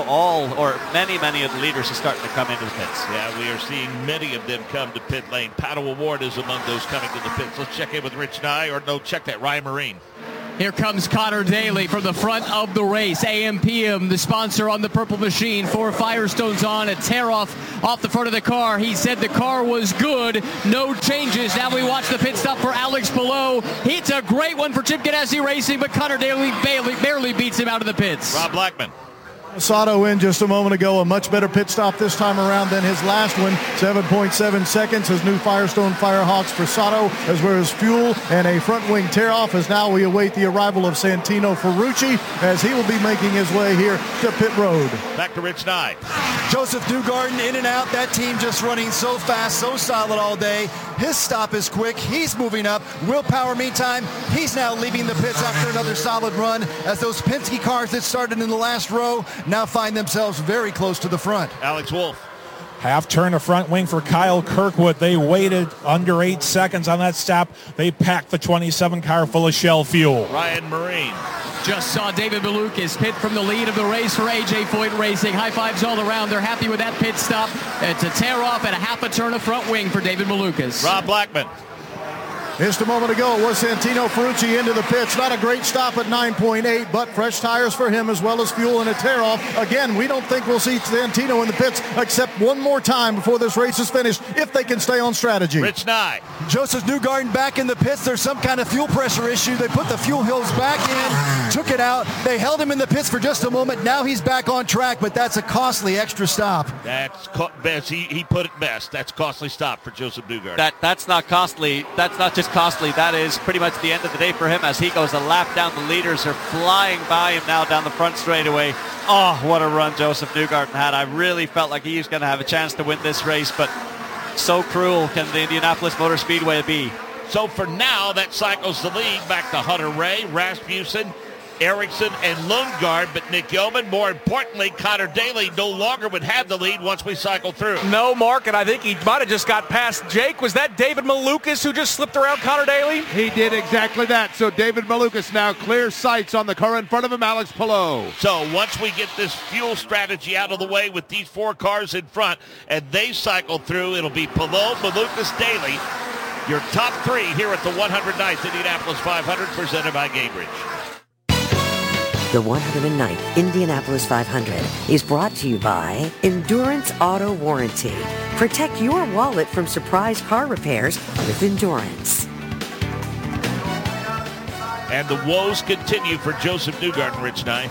many of the leaders are starting to come into the pits. Yeah, we are seeing many of them come to pit lane. Pato O'Ward is among those coming to the pits. Let's check in with Rich Nye, check that, Ryan Marine. Here comes Connor Daly from the front of the race. AM/PM, the sponsor on the purple machine. 4 Firestones on, a tear off the front of the car. He said the car was good, no changes. Now we watch the pit stop for Alex Palou. It's a great one for Chip Ganassi Racing, but Connor Daly barely beats him out of the pits. Rob Blackman. Sato in just a moment ago. A much better pit stop this time around than his last one. 7.7 seconds. His new Firestone Firehawks for Sato, as well as fuel and a front wing tear off, as now we await the arrival of Santino Ferrucci, as he will be making his way here to pit road. Back to Rich Nye. Joseph Newgarden in and out. That team just running so fast, so solid all day. His stop is quick. He's moving up. Will Power, meantime, he's now leaving the pits after another solid run, as those Penske cars that started in the last row now find themselves very close to the front. Alex Wolf. Half turn of front wing for Kyle Kirkwood. They waited under 8 seconds on that stop. They packed the 27 car full of Shell fuel. Ryan Marine. Just saw David Malukas pit from the lead of the race for AJ Foyt Racing. High fives all around. They're happy with that pit stop. It's a tear off and a half a turn of front wing for David Malukas. Rob Blackman. Just a moment ago, it was Santino Ferrucci into the pits. Not a great stop at 9.8, but fresh tires for him as well as fuel and a tear-off. Again, we don't think we'll see Santino in the pits except one more time before this race is finished, if they can stay on strategy. Rich Nye. Joseph Newgarden back in the pits. There's some kind of fuel pressure issue. They put the fuel hose back in, took it out. They held him in the pits for just a moment. Now he's back on track, but that's a costly extra stop. That's best. He put it best. That's a costly stop for Joseph Newgarden. That's not costly. That's not just costly. That is pretty much the end of the day for him as he goes a lap down. The leaders are flying by him now down the front straightaway. Oh, what a run Joseph Newgarden had. I really felt like he was going to have a chance to win this race, but so cruel can the Indianapolis Motor Speedway be. So for now, that cycles the lead back to Hunter Ray, Rasmussen, Ericsson, and Lundgaard. But Nick Yeoman, more importantly, Connor Daly no longer would have the lead once we cycle through. No, Mark, and I think he might have just got past Jake. Was that David Malukas who just slipped around Connor Daly? He did exactly that. So David Malukas now clear sights on the car in front of him, Alex Palou. So once we get this fuel strategy out of the way with these 4 cars in front and they cycle through, it'll be Palou, Malukas, Daly. Your top 3 here at the 109th Indianapolis 500 presented by Gainbridge. The 109th Indianapolis 500 is brought to you by Endurance Auto Warranty. Protect your wallet from surprise car repairs with Endurance. And the woes continue for Joseph Newgarden, Rich Nye.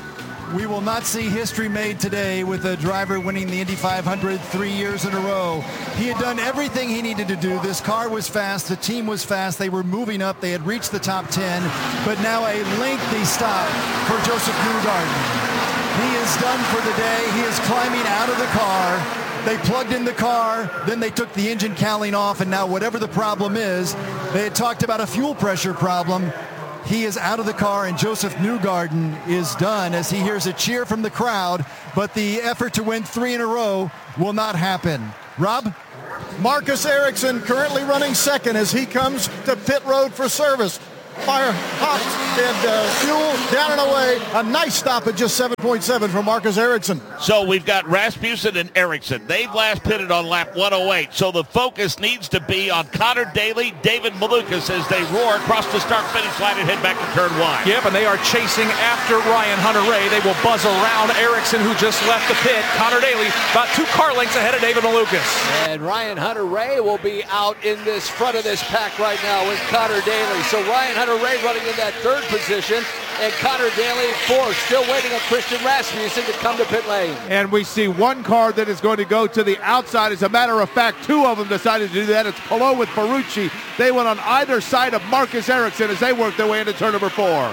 We will not see history made today with a driver winning the Indy 500 3 years in a row. He had done everything he needed to do. This car was fast. The team was fast. They were moving up. They had reached the top 10. But now a lengthy stop for Joseph Newgarden. He is done for the day. He is climbing out of the car. They plugged in the car, then they took the engine cowling off, and now whatever the problem is, they had talked about a fuel pressure problem. He is out of the car, and Joseph Newgarden is done as he hears a cheer from the crowd, but the effort to win 3 in a row will not happen. Rob? Marcus Ericsson currently running second as he comes to pit road for service. Fire, hops, and fuel down and away. A nice stop at just 7.7 for Marcus Ericsson. So we've got Rasmussen and Ericsson. They've last pitted on lap 108. So the focus needs to be on Connor Daly, David Malukas as they roar across the start-finish line and head back to turn 1. Yep, and they are chasing after Ryan Hunter-Reay. They will buzz around Ericsson, who just left the pit. Connor Daly about 2 car lengths ahead of David Malukas. And Ryan Hunter-Reay will be out in this front of this pack right now with Connor Daly. So Ryan Hunter-Reay running in that 3rd position, and Connor Daly 4th. Still waiting on Christian Rasmussen to come to pit lane. And we see 1 car that is going to go to the outside. As a matter of fact, 2 of them decided to do that. It's Palou with Ferrucci. They went on either side of Marcus Ericsson as they work their way into turn number 4.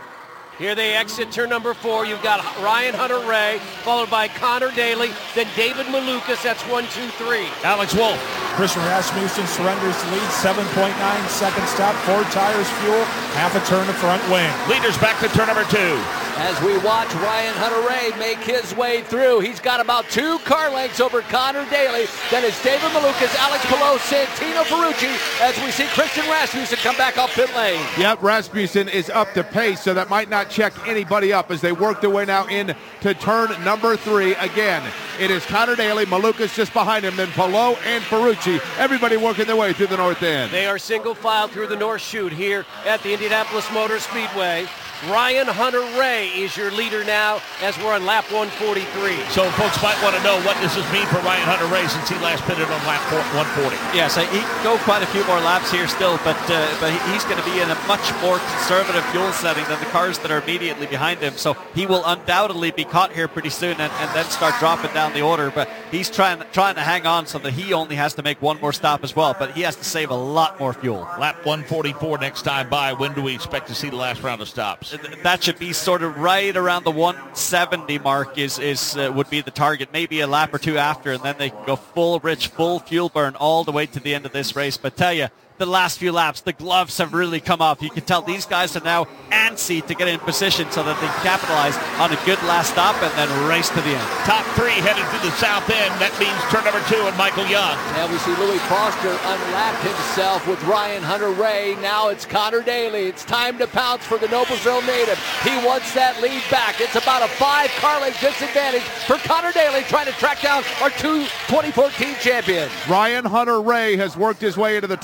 Here they exit turn number 4. You've got Ryan Hunter-Reay, followed by Connor Daly, then David Malukas. That's 1, 2, 3. Alex Wolf. Christian Rasmussen surrenders the lead, 7.9 second stop, 4 tires, fuel, half a turn to front wing. Leaders back to turn number 2. As we watch Ryan Hunter-Reay make his way through, he's got about 2 car lengths over Connor Daly. Then it's David Malukas, Alex Palou, Santino Ferrucci, as we see Christian Rasmussen come back off pit lane. Yep, Rasmussen is up to pace, so that might not check anybody up as they work their way now into turn number 3. Again, it is Connor Daly, Malukas just behind him, then Palou and Ferrucci. Everybody working their way through the north end. They are single file through the north chute here at the Indianapolis Motor Speedway. Ryan Hunter-Reay is your leader now as we're on lap 143. So folks might want to know, what does this mean for Ryan Hunter-Reay since he last pitted on lap 140? Yeah, so he can go quite a few more laps here still, but he's going to be in a much more conservative fuel setting than the cars that are immediately behind him. So he will undoubtedly be caught here pretty soon and then start dropping down the order. But he's trying to hang on so that he only has to make 1 more stop as well. But he has to save a lot more fuel. Lap 144 next time by. When do we expect to see the last round of stops? That should be sort of right around the 170 mark would be the target. Maybe a lap or 2 after, and then they can go full fuel burn all the way to the end of this race. But tell you, the last few laps, the gloves have really come off. You can tell these guys are now antsy to get in position so that they can capitalize on a good last stop and then race to the end. Top 3 headed to the south end. That means turn number 2 and Michael Young. And we see Louis Foster unlap himself with Ryan Hunter-Reay. Now it's Connor Daly. It's time to pounce for the Noblesville native. He wants that lead back. It's about a 5 car length disadvantage for Connor Daly trying to track down our 2014 champions. Ryan Hunter-Reay has worked his way into the top 30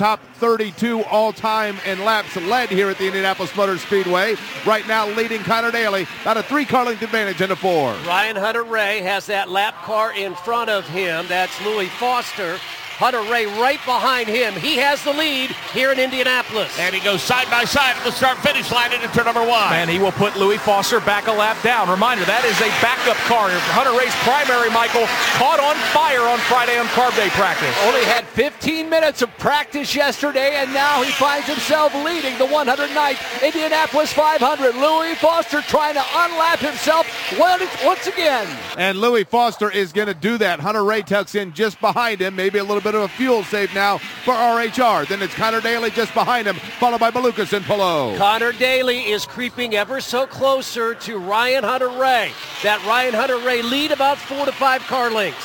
32 all-time in laps led here at the Indianapolis Motor Speedway. Right now leading Connor Daly, about a 3-car length advantage into 4. Ryan Hunter-Reay has that lap car in front of him. That's Louis Foster. Hunter-Reay right behind him. He has the lead here in Indianapolis. And he goes side by side at the start-finish line into turn number 1. And he will put Louis Foster back a lap down. Reminder, that is a backup car. Hunter-Reay's primary, Michael, caught on fire on Friday on Carb Day practice. Only had 15 minutes of practice yesterday, and now he finds himself leading the 109th Indianapolis 500. Louis Foster trying to unlap himself once again. And Louis Foster is going to do that. Hunter-Reay tucks in just behind him, maybe a little bit of a fuel save now for RHR. Then it's Connor Daly just behind him, followed by Malukas and Palou. Connor Daly is creeping ever so closer to Ryan Hunter-Reay. That Ryan Hunter-Reay lead about 4 to 5 car lengths.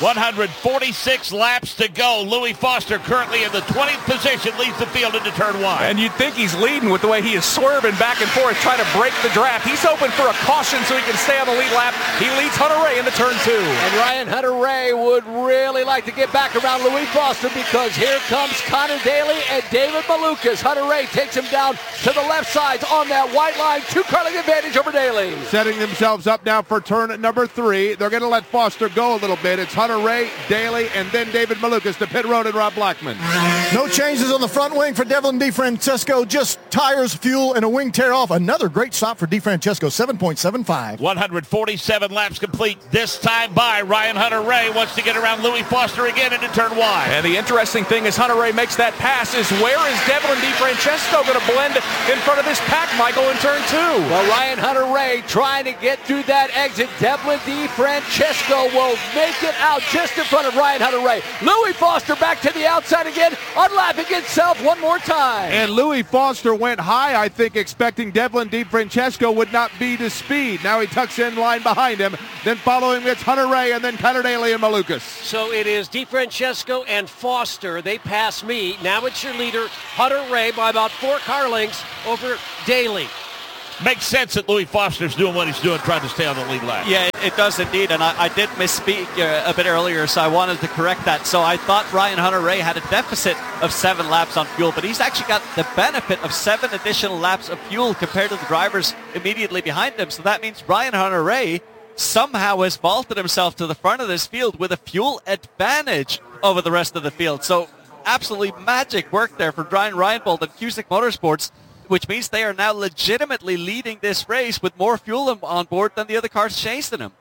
146 laps to go. Louis Foster currently in the 20th position, leads the field into turn 1. And you'd think he's leading with the way he is swerving back and forth, trying to break the draft. He's hoping for a caution so he can stay on the lead lap. He leads Hunter-Reay into turn 2. And Ryan Hunter-Reay would really like to get back around Louis Foster, because here comes Connor Daly and David Malukas. Hunter-Reay takes him down to the left side on that white line. 2-car length advantage over Daly. Setting themselves up now for turn number 3. They're going to let Foster go a little bit. It's Hunter-Reay, Daly, and then David Malukas to pit road and Rob Blackman. No changes on the front wing for Devlin DeFrancesco. Just tires, fuel, and a wing tear off. Another great stop for DeFrancesco, 7.75. 147 laps complete. This time by Ryan Hunter-Reay wants to get around Louis Foster again into turn 1. And the interesting thing as Hunter-Reay makes that pass is where is Devlin DeFrancesco going to blend in front of this pack, Michael, in turn 2? Well, Ryan Hunter-Reay trying to get through that exit. Devlin DeFrancesco will make it out just in front of Ryan Hunter-Reay. Louis Foster back to the outside again, unlapping himself one more time. And Louis Foster went high, I think, expecting Devlin DeFrancesco would not be to speed. Now he tucks in line behind him. Then following it's Hunter-Reay and then Connor Daly and Malukas. So it is DeFrancesco and Foster. They pass me. Now it's your leader, Hunter-Reay, by about 4 car lengths over Daly. Makes sense that Louis Foster's doing what he's doing, trying to stay on the lead lap. Yeah, it does indeed, and I did misspeak a bit earlier, so I wanted to correct that. So I thought Ryan Hunter-Reay had a deficit of 7 laps on fuel, but he's actually got the benefit of 7 additional laps of fuel compared to the drivers immediately behind him. So that means Ryan Hunter-Reay somehow has vaulted himself to the front of this field with a fuel advantage over the rest of the field. So absolutely magic work there for Brian Reinbold and Cusick Motorsports, which means they are now legitimately leading this race with more fuel on board than the other cars chasing them.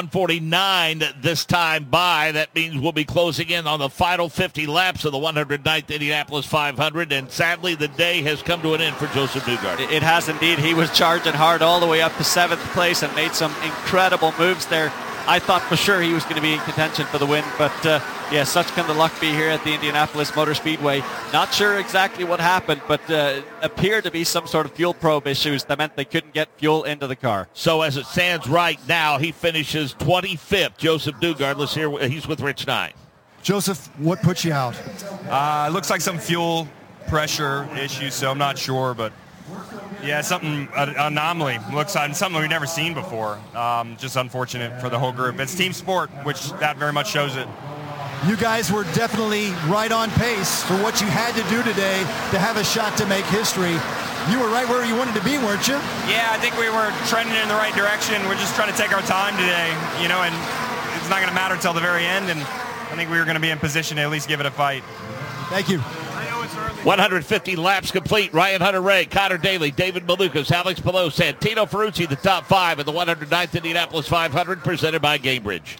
149 this time by. That means we'll be closing in on the final 50 laps of the 109th Indianapolis 500, and sadly the day has come to an end for Josef Newgarden. It has indeed. He was charging hard all the way up to 7th place and made some incredible moves there. I thought for sure he was going to be in contention for the win, but yeah, such can the luck be here at the Indianapolis Motor Speedway. Not sure exactly what happened, but appeared to be some sort of fuel probe issues that meant they couldn't get fuel into the car. So as it stands right now, he finishes 25th. Josef Newgarden, let's hear, he's with Rich Nye. Joseph, what puts you out? Looks like some fuel pressure issues, so I'm not sure, but yeah, something, an anomaly. Looks like something we've never seen before. Just unfortunate for the whole group. It's team sport, which that very much shows it. You guys were definitely right on pace for what you had to do today to have a shot to make history. You were right where you wanted to be, weren't you? Yeah, I think we were trending in the right direction. We're just trying to take our time today, you know, and it's not going to matter until the very end, and I think we were going to be in position to at least give it a fight. Thank you. 150 laps complete. Ryan Hunter-Reay, Connor Daly, David Malukas, Alex Palou, Santino Ferrucci, the top 5 in the 109th Indianapolis 500, presented by Gamebridge.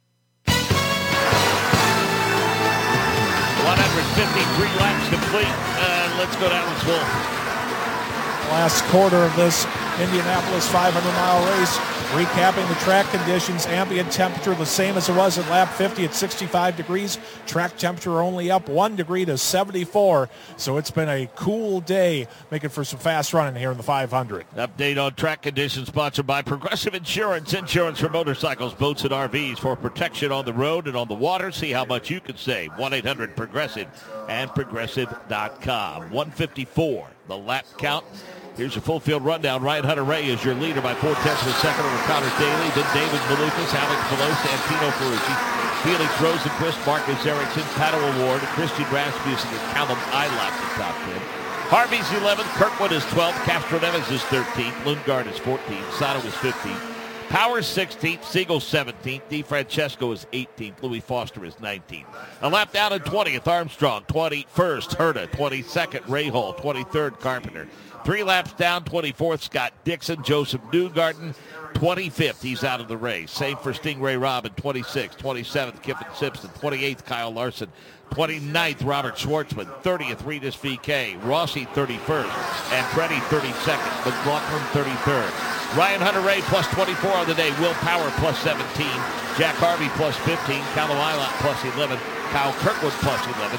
153 laps complete. Let's go to Alex Wolf. Last quarter of this Indianapolis 500-mile race. Recapping the track conditions, ambient temperature the same as it was at lap 50 at 65 degrees. Track temperature only up 1 degree to 74. So it's been a cool day, making for some fast running here in the 500. Update on track conditions sponsored by Progressive Insurance. Insurance for motorcycles, boats, and RVs for protection on the road and on the water. See how much you can save. 1-800-PROGRESSIVE and Progressive.com. 154, the lap count Here's your full field rundown. Ryan Hunter-Reay is your leader by 0.4 of a second over Connor Daly. Then David Malukas, Alex Palou, Santino Ferrucci, Felix Rosenquist, Marcus Erickson, Pato Award, Christian Rasmussen, and Callum Ilott in the top 10. Harvey's 11th, Kirkwood is 12th, Castroneves is 13th, Lundgaard is 14th, Sato is 15th, Powers 16th, Siegel 17th, DeFrancesco is 18th, Louis Foster is 19th. A lap down in 20th, Armstrong, 21st, Herta, 22nd, Rahal, 23rd, Carpenter. 3 laps down, 24th, Scott Dixon, Joseph Newgarden, 25th, he's out of the race. Same for Stingray Robin, 26th, 27th, Kiffin Simpson, 28th, Kyle Larson, 29th, Robert Schwartzman, 30th, Regis VK, Rossi 31st, and Freddie 32nd, McLaughlin 33rd. Ryan Hunter-Reay plus 24 on the day, Will Power plus 17, Jack Harvey plus 15, Callum Ilott plus 11, Kyle Kirkwood plus 11,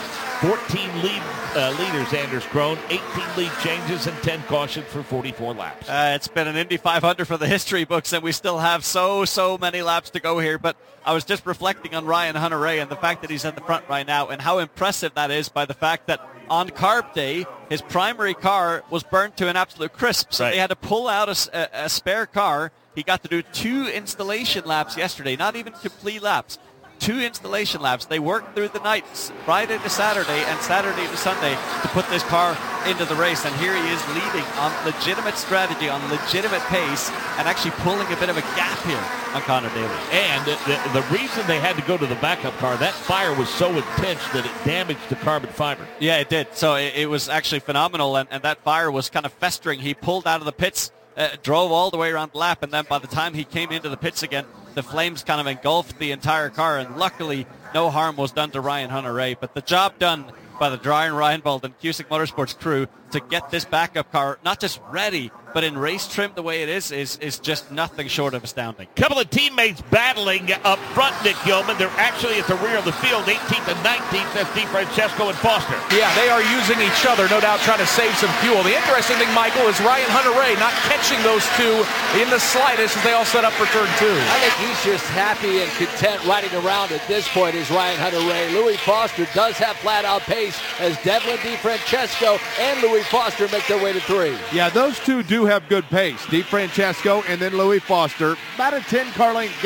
14 leaders, Anders Krohn, 18 lead changes, and 10 cautions for 44 laps. It's been an Indy 500 for the history books, and we still have so many laps to go here. But I was just reflecting on Ryan Hunter-Reay and the fact that he's at the front right now, and how impressive that is by the fact that on Carb Day, his primary car was burned to an absolute crisp. So They had to pull out a spare car. He got to do 2 installation laps yesterday, not even complete laps. 2 installation laps. They worked through the night, Friday to Saturday and Saturday to Sunday, to put this car into the race. And here he is leading on legitimate strategy, on legitimate pace, and actually pulling a bit of a gap here on Connor Daly. And the reason they had to go to the backup car, that fire was so intense that it damaged the carbon fiber. Yeah, it did. So it was actually phenomenal, and that fire was kind of festering. He pulled out of the pits, drove all the way around the lap, and then by the time he came into the pits again, the flames kind of engulfed the entire car, and luckily no harm was done to Ryan Hunter-Reay. But the job done by the Brian Reinbold and Cusick Motorsports crew to get this backup car not just ready, but in race trim the way it is just nothing short of astounding. Couple of teammates battling up front, Nick Yeoman. They're actually at the rear of the field, 18th and 19th. That's DeFrancesco and Foster. Yeah, they are using each other, no doubt trying to save some fuel. The interesting thing, Michael, is Ryan Hunter-Reay not catching those two in the slightest as they all set up for turn 2. I think he's just happy and content riding around at this point is Ryan Hunter-Reay. Louis Foster does have flat-out pace as Devlin DeFrancesco and Louis Foster make their way to 3. Yeah, those two do have good pace. DeFrancesco and then Louis Foster. About a 10 car length